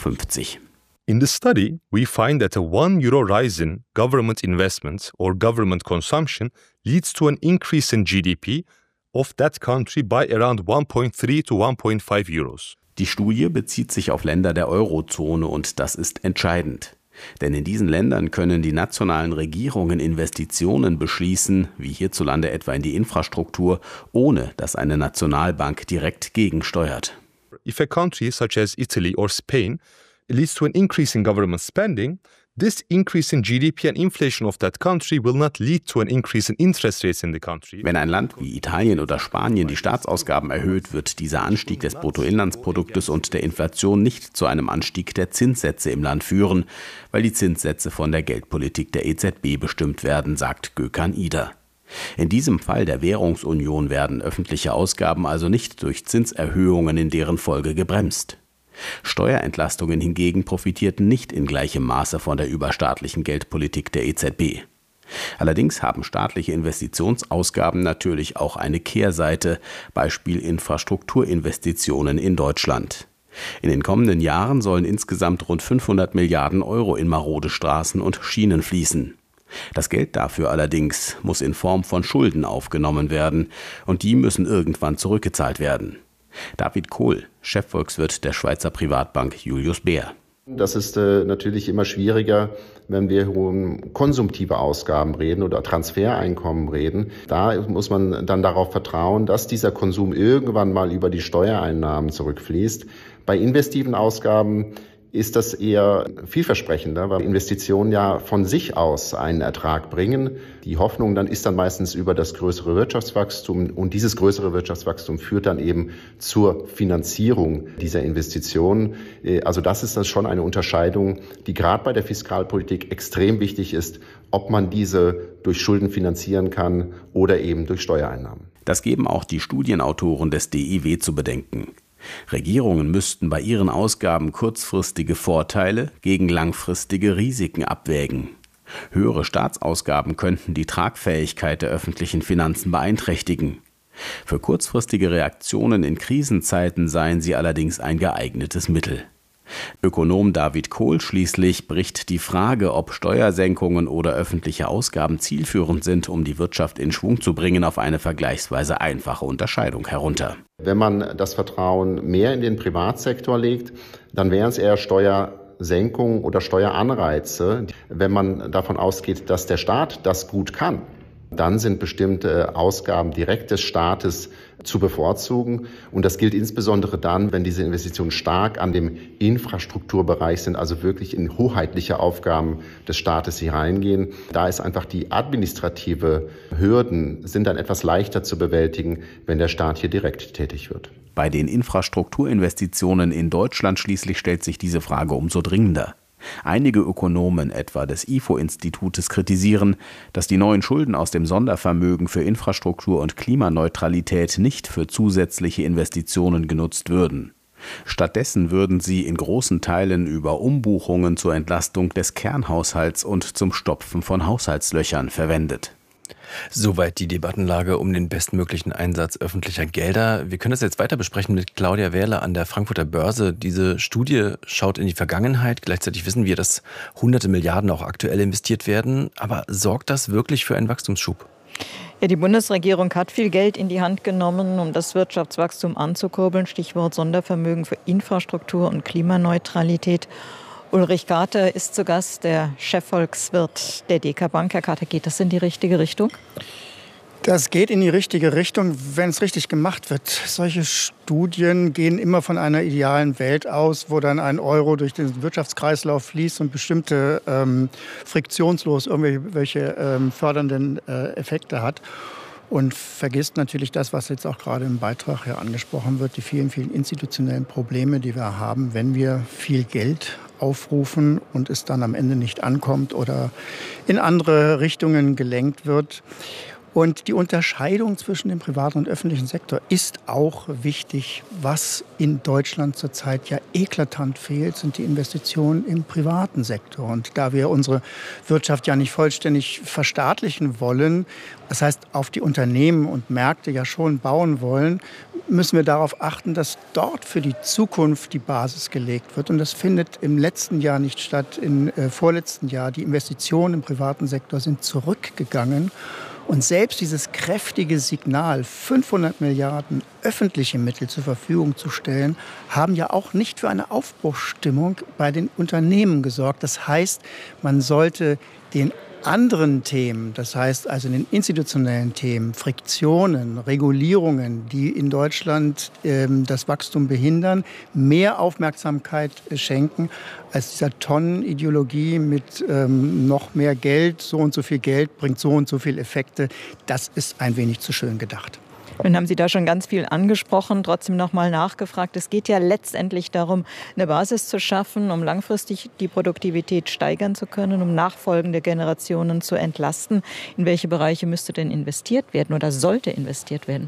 In the study, we find that a €1 rise in government investment or government consumption leads to an increase in GDP of that country by around 1.3 to 1.5 Euros.
Die Studie bezieht sich auf Länder der Eurozone und das ist entscheidend. Denn in diesen Ländern können die nationalen Regierungen Investitionen beschließen, wie hierzulande etwa in die Infrastruktur, ohne dass eine Nationalbank direkt gegensteuert.
If a country such as Italy or Spain leads to an increase in government spending, this increase in GDP and inflation of that country will not lead to an increase in interest rates in the country.
Wenn ein Land wie Italien oder Spanien die Staatsausgaben erhöht, wird dieser Anstieg des Bruttoinlandsproduktes und der Inflation nicht zu einem Anstieg der Zinssätze im Land führen, weil die Zinssätze von der Geldpolitik der EZB bestimmt werden, sagt Gökhan Ider. In diesem Fall der Währungsunion werden öffentliche Ausgaben also nicht durch Zinserhöhungen in deren Folge gebremst. Steuerentlastungen hingegen profitierten nicht in gleichem Maße von der überstaatlichen Geldpolitik der EZB. Allerdings haben staatliche Investitionsausgaben natürlich auch eine Kehrseite, Beispiel Infrastrukturinvestitionen in Deutschland. In den kommenden Jahren sollen insgesamt rund 500 Milliarden Euro in marode Straßen und Schienen fließen. Das Geld dafür allerdings muss in Form von Schulden aufgenommen werden und die müssen irgendwann zurückgezahlt werden. David Kohl, Chefvolkswirt der Schweizer Privatbank Julius Baer.
Das ist natürlich immer schwieriger, wenn wir um konsumtive Ausgaben reden oder Transfereinkommen reden. Da muss man dann darauf vertrauen, dass dieser Konsum irgendwann mal über die Steuereinnahmen zurückfließt. Bei investiven Ausgaben ist das eher vielversprechender, weil Investitionen ja von sich aus einen Ertrag bringen. Die Hoffnung dann ist dann meistens über das größere Wirtschaftswachstum und dieses größere Wirtschaftswachstum führt dann eben zur Finanzierung dieser Investitionen. Also das ist dann schon eine Unterscheidung, die gerade bei der Fiskalpolitik extrem wichtig ist, ob man diese durch Schulden finanzieren kann oder eben durch Steuereinnahmen.
Das geben auch die Studienautoren des DIW zu bedenken. Regierungen müssten bei ihren Ausgaben kurzfristige Vorteile gegen langfristige Risiken abwägen. Höhere Staatsausgaben könnten die Tragfähigkeit der öffentlichen Finanzen beeinträchtigen. Für kurzfristige Reaktionen in Krisenzeiten seien sie allerdings ein geeignetes Mittel. Ökonom David Kohl schließlich bricht die Frage, ob Steuersenkungen oder öffentliche Ausgaben zielführend sind, um die Wirtschaft in Schwung zu bringen, auf eine vergleichsweise einfache Unterscheidung herunter.
Wenn man das Vertrauen mehr in den Privatsektor legt, dann wären es eher Steuersenkungen oder Steueranreize. Wenn man davon ausgeht, dass der Staat das gut kann, dann sind bestimmte Ausgaben direkt des Staates zu bevorzugen. Und das gilt insbesondere dann, wenn diese Investitionen stark an dem Infrastrukturbereich sind, also wirklich in hoheitliche Aufgaben des Staates hier reingehen. Da ist einfach die administrative Hürden sind dann etwas leichter zu bewältigen, wenn der Staat hier direkt tätig wird.
Bei den Infrastrukturinvestitionen in Deutschland schließlich stellt sich diese Frage umso dringender. Einige Ökonomen, etwa des IFO-Institutes, kritisieren, dass die neuen Schulden aus dem Sondervermögen für Infrastruktur und Klimaneutralität nicht für zusätzliche Investitionen genutzt würden. Stattdessen würden sie in großen Teilen über Umbuchungen zur Entlastung des Kernhaushalts und zum Stopfen von Haushaltslöchern verwendet.
Soweit die Debattenlage um den bestmöglichen Einsatz öffentlicher Gelder. Wir können das jetzt weiter besprechen mit Claudia Wehrle an der Frankfurter Börse. Diese Studie schaut in die Vergangenheit. Gleichzeitig wissen wir, dass hunderte Milliarden auch aktuell investiert werden. Aber sorgt das wirklich für einen Wachstumsschub?
Ja, die Bundesregierung hat viel Geld in die Hand genommen, um das Wirtschaftswachstum anzukurbeln. Stichwort Sondervermögen für Infrastruktur und Klimaneutralität. Ulrich Kater ist zu Gast, der Chefvolkswirt der DK Bank. Herr Kater, geht das in die richtige Richtung?
Das geht in die richtige Richtung, wenn es richtig gemacht wird. Solche Studien gehen immer von einer idealen Welt aus, wo dann ein Euro durch den Wirtschaftskreislauf fließt und bestimmte friktionslos irgendwelche fördernden Effekte hat. Und vergisst natürlich das, was jetzt auch gerade im Beitrag ja angesprochen wird, die vielen, vielen institutionellen Probleme, die wir haben, wenn wir viel Geld aufrufen und es dann am Ende nicht ankommt oder in andere Richtungen gelenkt wird. Und die Unterscheidung zwischen dem privaten und öffentlichen Sektor ist auch wichtig. Was in Deutschland zurzeit ja eklatant fehlt, sind die Investitionen im privaten Sektor. Und da wir unsere Wirtschaft ja nicht vollständig verstaatlichen wollen, das heißt auf die Unternehmen und Märkte ja schon bauen wollen, müssen wir darauf achten, dass dort für die Zukunft die Basis gelegt wird. Und das findet im letzten Jahr nicht statt, im vorletzten Jahr. Die Investitionen im privaten Sektor sind zurückgegangen. Und selbst dieses kräftige Signal, 500 Milliarden öffentliche Mittel zur Verfügung zu stellen, haben ja auch nicht für eine Aufbruchsstimmung bei den Unternehmen gesorgt. Das heißt, man sollte den anderen Themen, das heißt also den institutionellen Themen, Friktionen, Regulierungen, die in Deutschland das Wachstum behindern, mehr Aufmerksamkeit schenken als dieser Tonnenideologie mit noch mehr Geld, so und so viel Geld bringt so und so viel Effekte. Das ist ein wenig zu schön gedacht.
Nun haben Sie da schon ganz viel angesprochen, trotzdem noch mal nachgefragt. Es geht ja letztendlich darum, eine Basis zu schaffen, um langfristig die Produktivität steigern zu können, um nachfolgende Generationen zu entlasten. In welche Bereiche müsste denn investiert werden oder sollte investiert werden?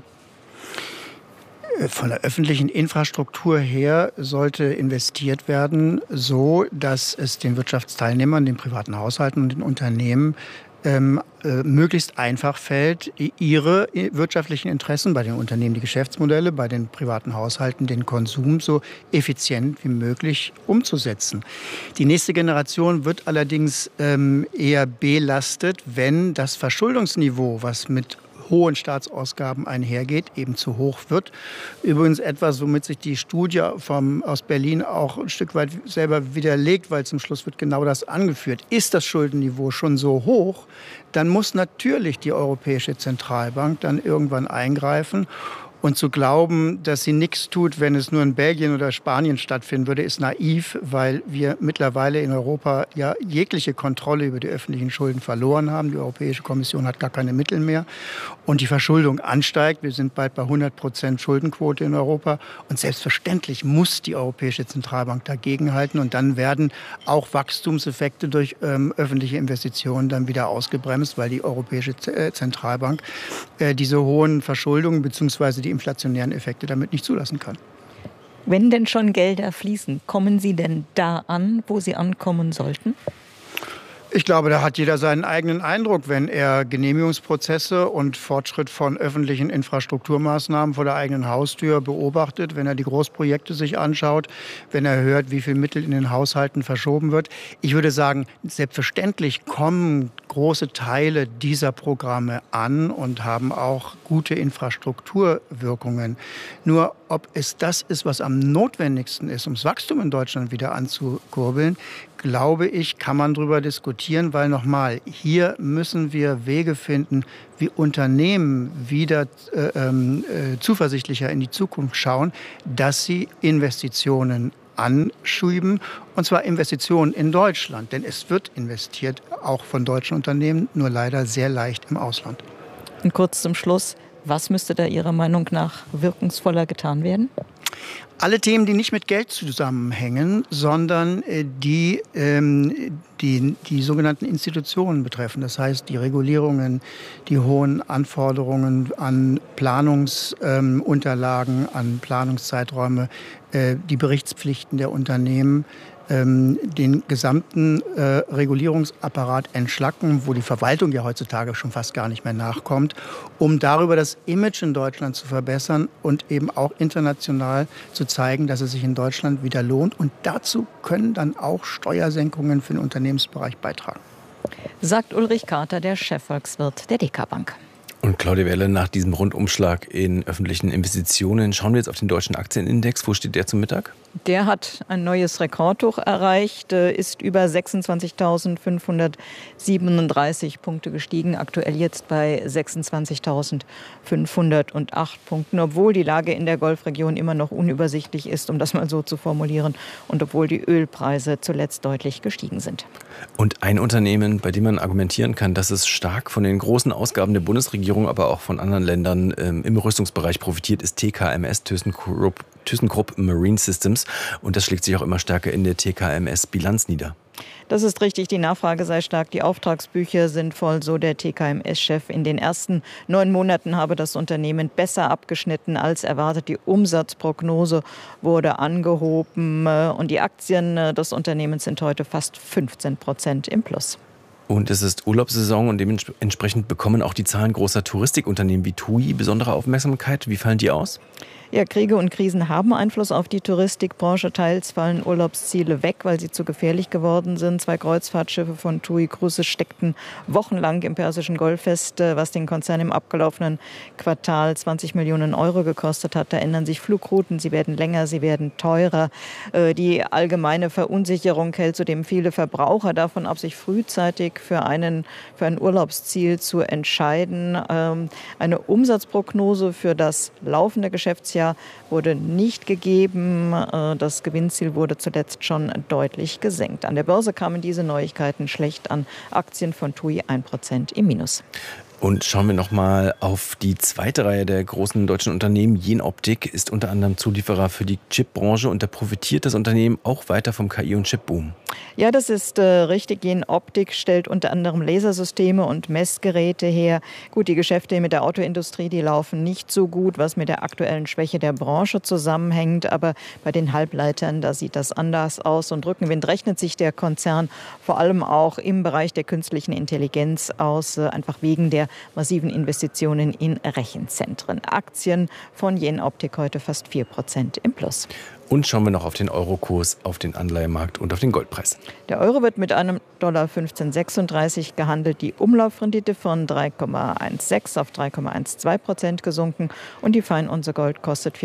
Von der öffentlichen Infrastruktur her sollte investiert werden, so dass es den Wirtschaftsteilnehmern, den privaten Haushalten und den Unternehmen möglichst einfach fällt, ihre wirtschaftlichen Interessen, bei den Unternehmen die Geschäftsmodelle, bei den privaten Haushalten den Konsum so effizient wie möglich umzusetzen. Die nächste Generation wird allerdings eher belastet, wenn das Verschuldungsniveau, was mit hohen Staatsausgaben einhergeht, eben zu hoch wird. Übrigens etwas, womit sich die Studie aus Berlin auch ein Stück weit selber widerlegt, weil zum Schluss wird genau das angeführt. Ist das Schuldenniveau schon so hoch, dann muss natürlich die Europäische Zentralbank dann irgendwann eingreifen. Und zu glauben, dass sie nichts tut, wenn es nur in Belgien oder Spanien stattfinden würde, ist naiv, weil wir mittlerweile in Europa ja jegliche Kontrolle über die öffentlichen Schulden verloren haben. Die Europäische Kommission hat gar keine Mittel mehr und die Verschuldung ansteigt. Wir sind bald bei 100% Schuldenquote in Europa und selbstverständlich muss die Europäische Zentralbank dagegenhalten und dann werden auch Wachstumseffekte durch öffentliche Investitionen dann wieder ausgebremst, weil die Europäische Zentralbank diese hohen Verschuldungen bzw. die inflationären Effekte damit nicht zulassen kann.
Wenn denn schon Gelder fließen, kommen sie denn da an, wo sie ankommen sollten?
Ich glaube, da hat jeder seinen eigenen Eindruck, wenn er Genehmigungsprozesse und Fortschritt von öffentlichen Infrastrukturmaßnahmen vor der eigenen Haustür beobachtet, wenn er die Großprojekte sich anschaut, wenn er hört, wie viel Mittel in den Haushalten verschoben wird. Ich würde sagen, selbstverständlich kommen große Teile dieser Programme an und haben auch gute Infrastrukturwirkungen. Nur ob es das ist, was am notwendigsten ist, um das Wachstum in Deutschland wieder anzukurbeln, glaube ich, kann man darüber diskutieren, weil nochmal, hier müssen wir Wege finden, wie Unternehmen wieder zuversichtlicher in die Zukunft schauen, dass sie Investitionen anschieben, und zwar Investitionen in Deutschland. Denn es wird investiert, auch von deutschen Unternehmen, nur leider sehr leicht im Ausland.
Und kurz zum Schluss, was müsste da Ihrer Meinung nach wirkungsvoller getan werden?
Alle Themen, die nicht mit Geld zusammenhängen, sondern die sogenannten Institutionen betreffen. Das heißt, die Regulierungen, die hohen Anforderungen an Planungsunterlagen, an Planungszeiträume, die Berichtspflichten der Unternehmen, den gesamten Regulierungsapparat entschlacken, wo die Verwaltung ja heutzutage schon fast gar nicht mehr nachkommt, um darüber das Image in Deutschland zu verbessern und eben auch international zu zeigen, dass es sich in Deutschland wieder lohnt. Und dazu können dann auch Steuersenkungen für den Unternehmensbereich beitragen.
Sagt Ulrich Kater, der Chefvolkswirt der DK Bank.
Und Claudia Welle, nach diesem Rundumschlag in öffentlichen Investitionen, schauen wir jetzt auf den deutschen Aktienindex. Wo steht der zum Mittag?
Der hat ein neues Rekordhoch erreicht, ist über 26.537 Punkte gestiegen, aktuell jetzt bei 26.508 Punkten, obwohl die Lage in der Golfregion immer noch unübersichtlich ist, um das mal so zu formulieren, und obwohl die Ölpreise zuletzt deutlich gestiegen sind.
Und ein Unternehmen, bei dem man argumentieren kann, dass es stark von den großen Ausgaben der Bundesregierung, aber auch von anderen Ländern im Rüstungsbereich profitiert, ist TKMS, ThyssenKrupp Marine Systems. Und das schlägt sich auch immer stärker in der TKMS-Bilanz nieder.
Das ist richtig, die Nachfrage sei stark, die Auftragsbücher sind voll, so der TKMS-Chef. In den ersten 9 Monaten habe das Unternehmen besser abgeschnitten als erwartet. Die Umsatzprognose wurde angehoben und die Aktien des Unternehmens sind heute fast 15% im Plus.
Und es ist Urlaubssaison und dementsprechend bekommen auch die Zahlen großer Touristikunternehmen wie TUI besondere Aufmerksamkeit. Wie fallen die aus?
Ja, Kriege und Krisen haben Einfluss auf die Touristikbranche. Teils fallen Urlaubsziele weg, weil sie zu gefährlich geworden sind. 2 Kreuzfahrtschiffe von TUI Cruises steckten wochenlang im Persischen Golf fest, was den Konzern im abgelaufenen Quartal 20 Millionen Euro gekostet hat. Da ändern sich Flugrouten, sie werden länger, sie werden teurer. Die allgemeine Verunsicherung hält zudem viele Verbraucher davon ab, sich frühzeitig für ein Urlaubsziel zu entscheiden. Eine Umsatzprognose für das laufende Geschäftsjahr wurde nicht gegeben. Das Gewinnziel wurde zuletzt schon deutlich gesenkt. An der Börse kamen diese Neuigkeiten schlecht an. Aktien von TUI 1% im Minus.
Und schauen wir noch mal auf die zweite Reihe der großen deutschen Unternehmen. Jenoptik ist unter anderem Zulieferer für die Chipbranche und da profitiert das Unternehmen auch weiter vom KI- und Chipboom.
Ja, das ist richtig. Jenoptik stellt unter anderem Lasersysteme und Messgeräte her. Gut, die Geschäfte mit der Autoindustrie, die laufen nicht so gut, was mit der aktuellen Schwäche der Branche zusammenhängt. Aber bei den Halbleitern, da sieht das anders aus. Und Rückenwind rechnet sich der Konzern vor allem auch im Bereich der künstlichen Intelligenz aus, einfach wegen der massiven Investitionen in Rechenzentren. Aktien von Jenoptik heute fast 4% im Plus.
Und schauen wir noch auf den Eurokurs, auf den Anleihemarkt und auf den Goldpreis.
Der Euro wird mit einem $15,36 gehandelt. Die Umlaufrendite von 3,16 auf 3,12% gesunken. Und die Feinunze Gold kostet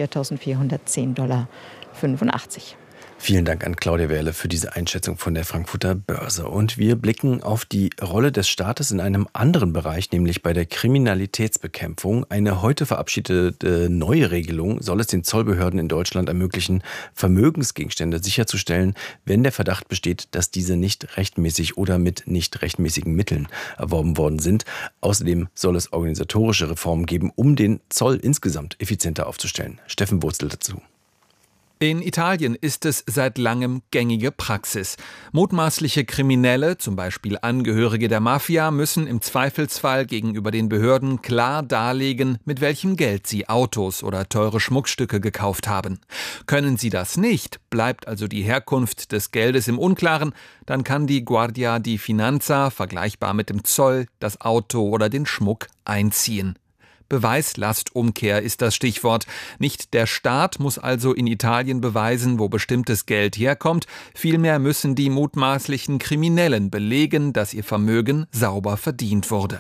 $4.410,85.
Vielen Dank an Claudia Wehrle für diese Einschätzung von der Frankfurter Börse. Und wir blicken auf die Rolle des Staates in einem anderen Bereich, nämlich bei der Kriminalitätsbekämpfung. Eine heute verabschiedete neue Regelung soll es den Zollbehörden in Deutschland ermöglichen, Vermögensgegenstände sicherzustellen, wenn der Verdacht besteht, dass diese nicht rechtmäßig oder mit nicht rechtmäßigen Mitteln erworben worden sind. Außerdem soll es organisatorische Reformen geben, um den Zoll insgesamt effizienter aufzustellen. Steffen Wurzel dazu.
In Italien ist es seit langem gängige Praxis. Mutmaßliche Kriminelle, zum Beispiel Angehörige der Mafia, müssen im Zweifelsfall gegenüber den Behörden klar darlegen, mit welchem Geld sie Autos oder teure Schmuckstücke gekauft haben. Können sie das nicht, bleibt also die Herkunft des Geldes im Unklaren, dann kann die Guardia di Finanza, vergleichbar mit dem Zoll, das Auto oder den Schmuck einziehen. Beweislastumkehr ist das Stichwort. Nicht der Staat muss also in Italien beweisen, wo bestimmtes Geld herkommt. Vielmehr müssen die mutmaßlichen Kriminellen belegen, dass ihr Vermögen sauber verdient wurde.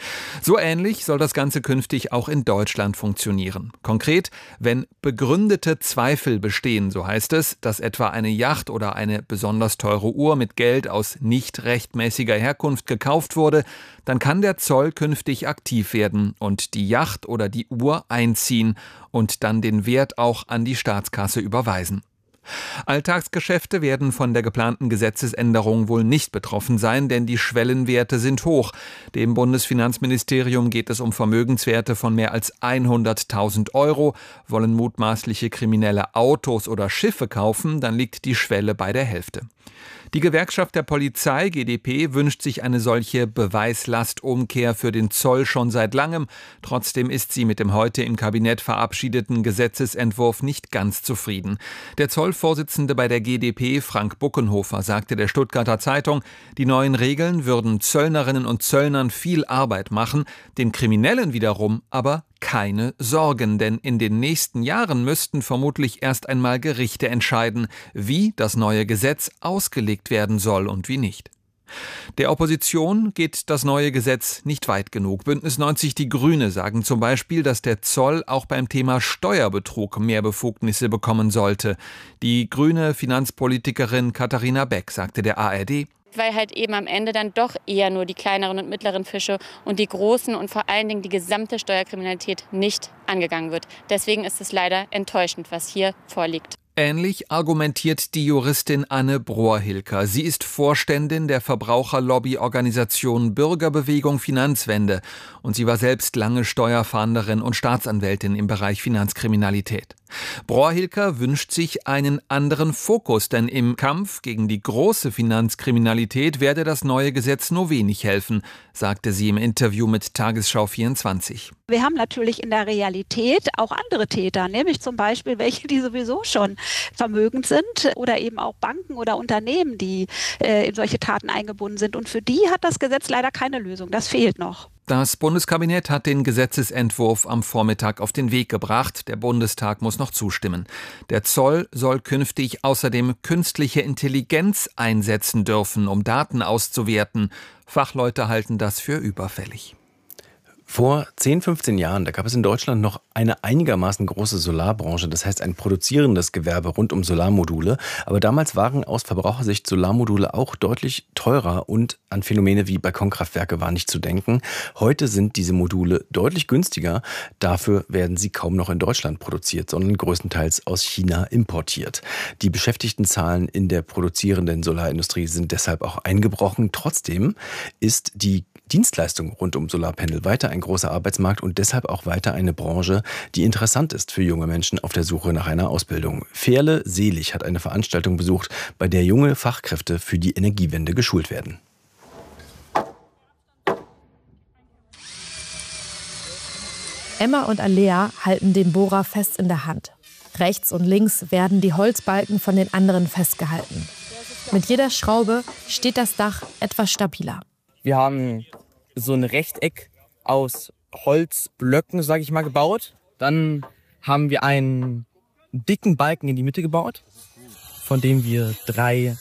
So ähnlich soll das Ganze künftig auch in Deutschland funktionieren. Konkret, wenn begründete Zweifel bestehen, so heißt es, dass etwa eine Yacht oder eine besonders teure Uhr mit Geld aus nicht rechtmäßiger Herkunft gekauft wurde, dann kann der Zoll künftig aktiv werden und die Yacht oder die Uhr einziehen und dann den Wert auch an die Staatskasse überweisen. Alltagsgeschäfte werden von der geplanten Gesetzesänderung wohl nicht betroffen sein, denn die Schwellenwerte sind hoch. Dem Bundesfinanzministerium geht es um Vermögenswerte von mehr als 100.000 Euro. Wollen mutmaßliche Kriminelle Autos oder Schiffe kaufen, dann liegt die Schwelle bei der Hälfte. Die Gewerkschaft der Polizei, GdP, wünscht sich eine solche Beweislastumkehr für den Zoll schon seit langem. Trotzdem ist sie mit dem heute im Kabinett verabschiedeten Gesetzesentwurf nicht ganz zufrieden. Der Zollvorsitzende bei der GdP, Frank Buckenhofer, sagte der Stuttgarter Zeitung, die neuen Regeln würden Zöllnerinnen und Zöllnern viel Arbeit machen, den Kriminellen wiederum aber keine Sorgen, denn in den nächsten Jahren müssten vermutlich erst einmal Gerichte entscheiden, wie das neue Gesetz ausgelegt werden soll und wie nicht. Der Opposition geht das neue Gesetz nicht weit genug. Bündnis 90 Die Grüne sagen zum Beispiel, dass der Zoll auch beim Thema Steuerbetrug mehr Befugnisse bekommen sollte. Die grüne Finanzpolitikerin Katharina Beck sagte der ARD:
Weil halt eben am Ende dann doch eher nur die kleineren und mittleren Fische und die großen und vor allen Dingen die gesamte Steuerkriminalität nicht angegangen wird. Deswegen ist es leider enttäuschend, was hier vorliegt.
Ähnlich argumentiert die Juristin Anne Brohr-Hilker. Sie ist Vorständin der Verbraucherlobbyorganisation Bürgerbewegung Finanzwende und sie war selbst lange Steuerfahnderin und Staatsanwältin im Bereich Finanzkriminalität. Brohr-Hilker wünscht sich einen anderen Fokus, denn im Kampf gegen die große Finanzkriminalität werde das neue Gesetz nur wenig helfen, sagte sie im Interview mit Tagesschau 24.
Wir haben natürlich in der Realität auch andere Täter, nämlich zum Beispiel welche, die sowieso schon vermögend sind oder eben auch Banken oder Unternehmen, die in solche Taten eingebunden sind. Und für die hat das Gesetz leider keine Lösung. Das fehlt noch.
Das Bundeskabinett hat den Gesetzesentwurf am Vormittag auf den Weg gebracht. Der Bundestag muss noch zustimmen. Der Zoll soll künftig außerdem künstliche Intelligenz einsetzen dürfen, um Daten auszuwerten. Fachleute halten das für überfällig.
Vor 10, 15 Jahren, da gab es in Deutschland noch eine einigermaßen große Solarbranche, das heißt ein produzierendes Gewerbe rund um Solarmodule. Aber damals waren aus Verbrauchersicht Solarmodule auch deutlich teurer und an Phänomene wie Balkonkraftwerke war nicht zu denken. Heute sind diese Module deutlich günstiger. Dafür werden sie kaum noch in Deutschland produziert, sondern größtenteils aus China importiert. Die Beschäftigtenzahlen in der produzierenden Solarindustrie sind deshalb auch eingebrochen. Trotzdem ist die Dienstleistung rund um Solarpanel weiter ein großer Arbeitsmarkt und deshalb auch weiter eine Branche, die interessant ist für junge Menschen auf der Suche nach einer Ausbildung. Ferle Selig hat eine Veranstaltung besucht, bei der junge Fachkräfte für die Energiewende geschult werden.
Emma und Alea halten den Bohrer fest in der Hand. Rechts und links werden die Holzbalken von den anderen festgehalten. Mit jeder Schraube steht das Dach etwas stabiler.
Wir haben so ein Rechteck aus Holzblöcken, sage ich mal, gebaut. Dann haben wir einen dicken Balken in die Mitte gebaut, von dem wir 3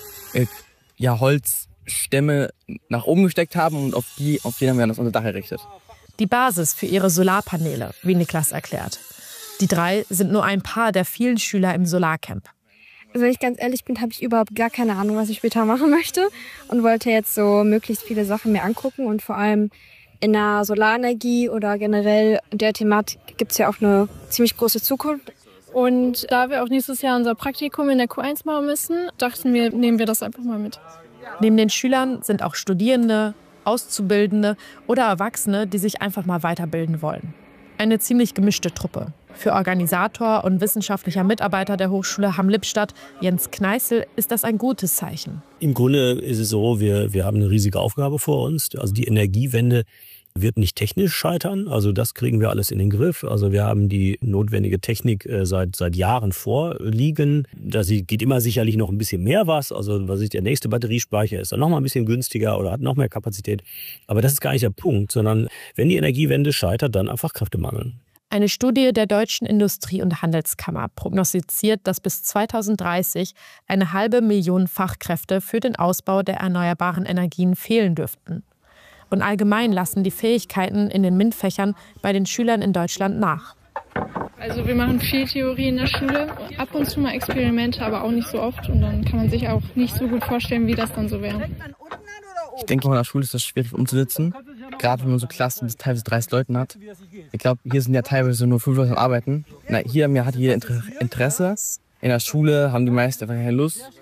Holzstämme nach oben gesteckt haben und auf die haben wir dann unser Dach errichtet.
Die Basis für ihre Solarpaneele, wie Niklas erklärt. Die 3 sind nur ein paar der vielen Schüler im Solarcamp.
Wenn ich ganz ehrlich bin, habe ich überhaupt gar keine Ahnung, was ich später machen möchte und wollte jetzt so möglichst viele Sachen mir angucken und vor allem in der Solarenergie oder generell in der Thematik gibt es ja auch eine ziemlich große Zukunft.
Und da wir auch nächstes Jahr unser Praktikum in der Q1 machen müssen, dachten wir, nehmen wir das einfach mal mit.
Neben den Schülern sind auch Studierende, Auszubildende oder Erwachsene, die sich einfach mal weiterbilden wollen. Eine ziemlich gemischte Truppe. Für Organisator und wissenschaftlicher Mitarbeiter der Hochschule Hamm-Lippstadt, Jens Kneißl, ist das ein gutes Zeichen.
Im Grunde ist es so, wir haben eine riesige Aufgabe vor uns. Also die Energiewende wird nicht technisch scheitern. Also das kriegen wir alles in den Griff. Also wir haben die notwendige Technik seit Jahren vorliegen. Da geht immer sicherlich noch ein bisschen mehr was. Also der nächste Batteriespeicher ist dann noch mal ein bisschen günstiger oder hat noch mehr Kapazität. Aber das ist gar nicht der Punkt, sondern wenn die Energiewende scheitert, dann einfach Kräftemangel.
Eine Studie der Deutschen Industrie- und Handelskammer prognostiziert, dass bis 2030 500.000 Fachkräfte für den Ausbau der erneuerbaren Energien fehlen dürften. Und allgemein lassen die Fähigkeiten in den MINT-Fächern bei den Schülern in Deutschland nach.
Also wir machen viel Theorie in der Schule, ab und zu mal Experimente, aber auch nicht so oft. Und dann kann man sich auch nicht so gut vorstellen, wie das dann so wäre.
Ich denke, in der Schule ist das schwierig umzusetzen, gerade wenn man so Klassen bis teilweise 30 Leuten hat. Ich glaube, hier sind ja teilweise nur 5 Leute am Arbeiten. Hier hat jeder Interesse. In der Schule haben die meisten einfach keine Lust.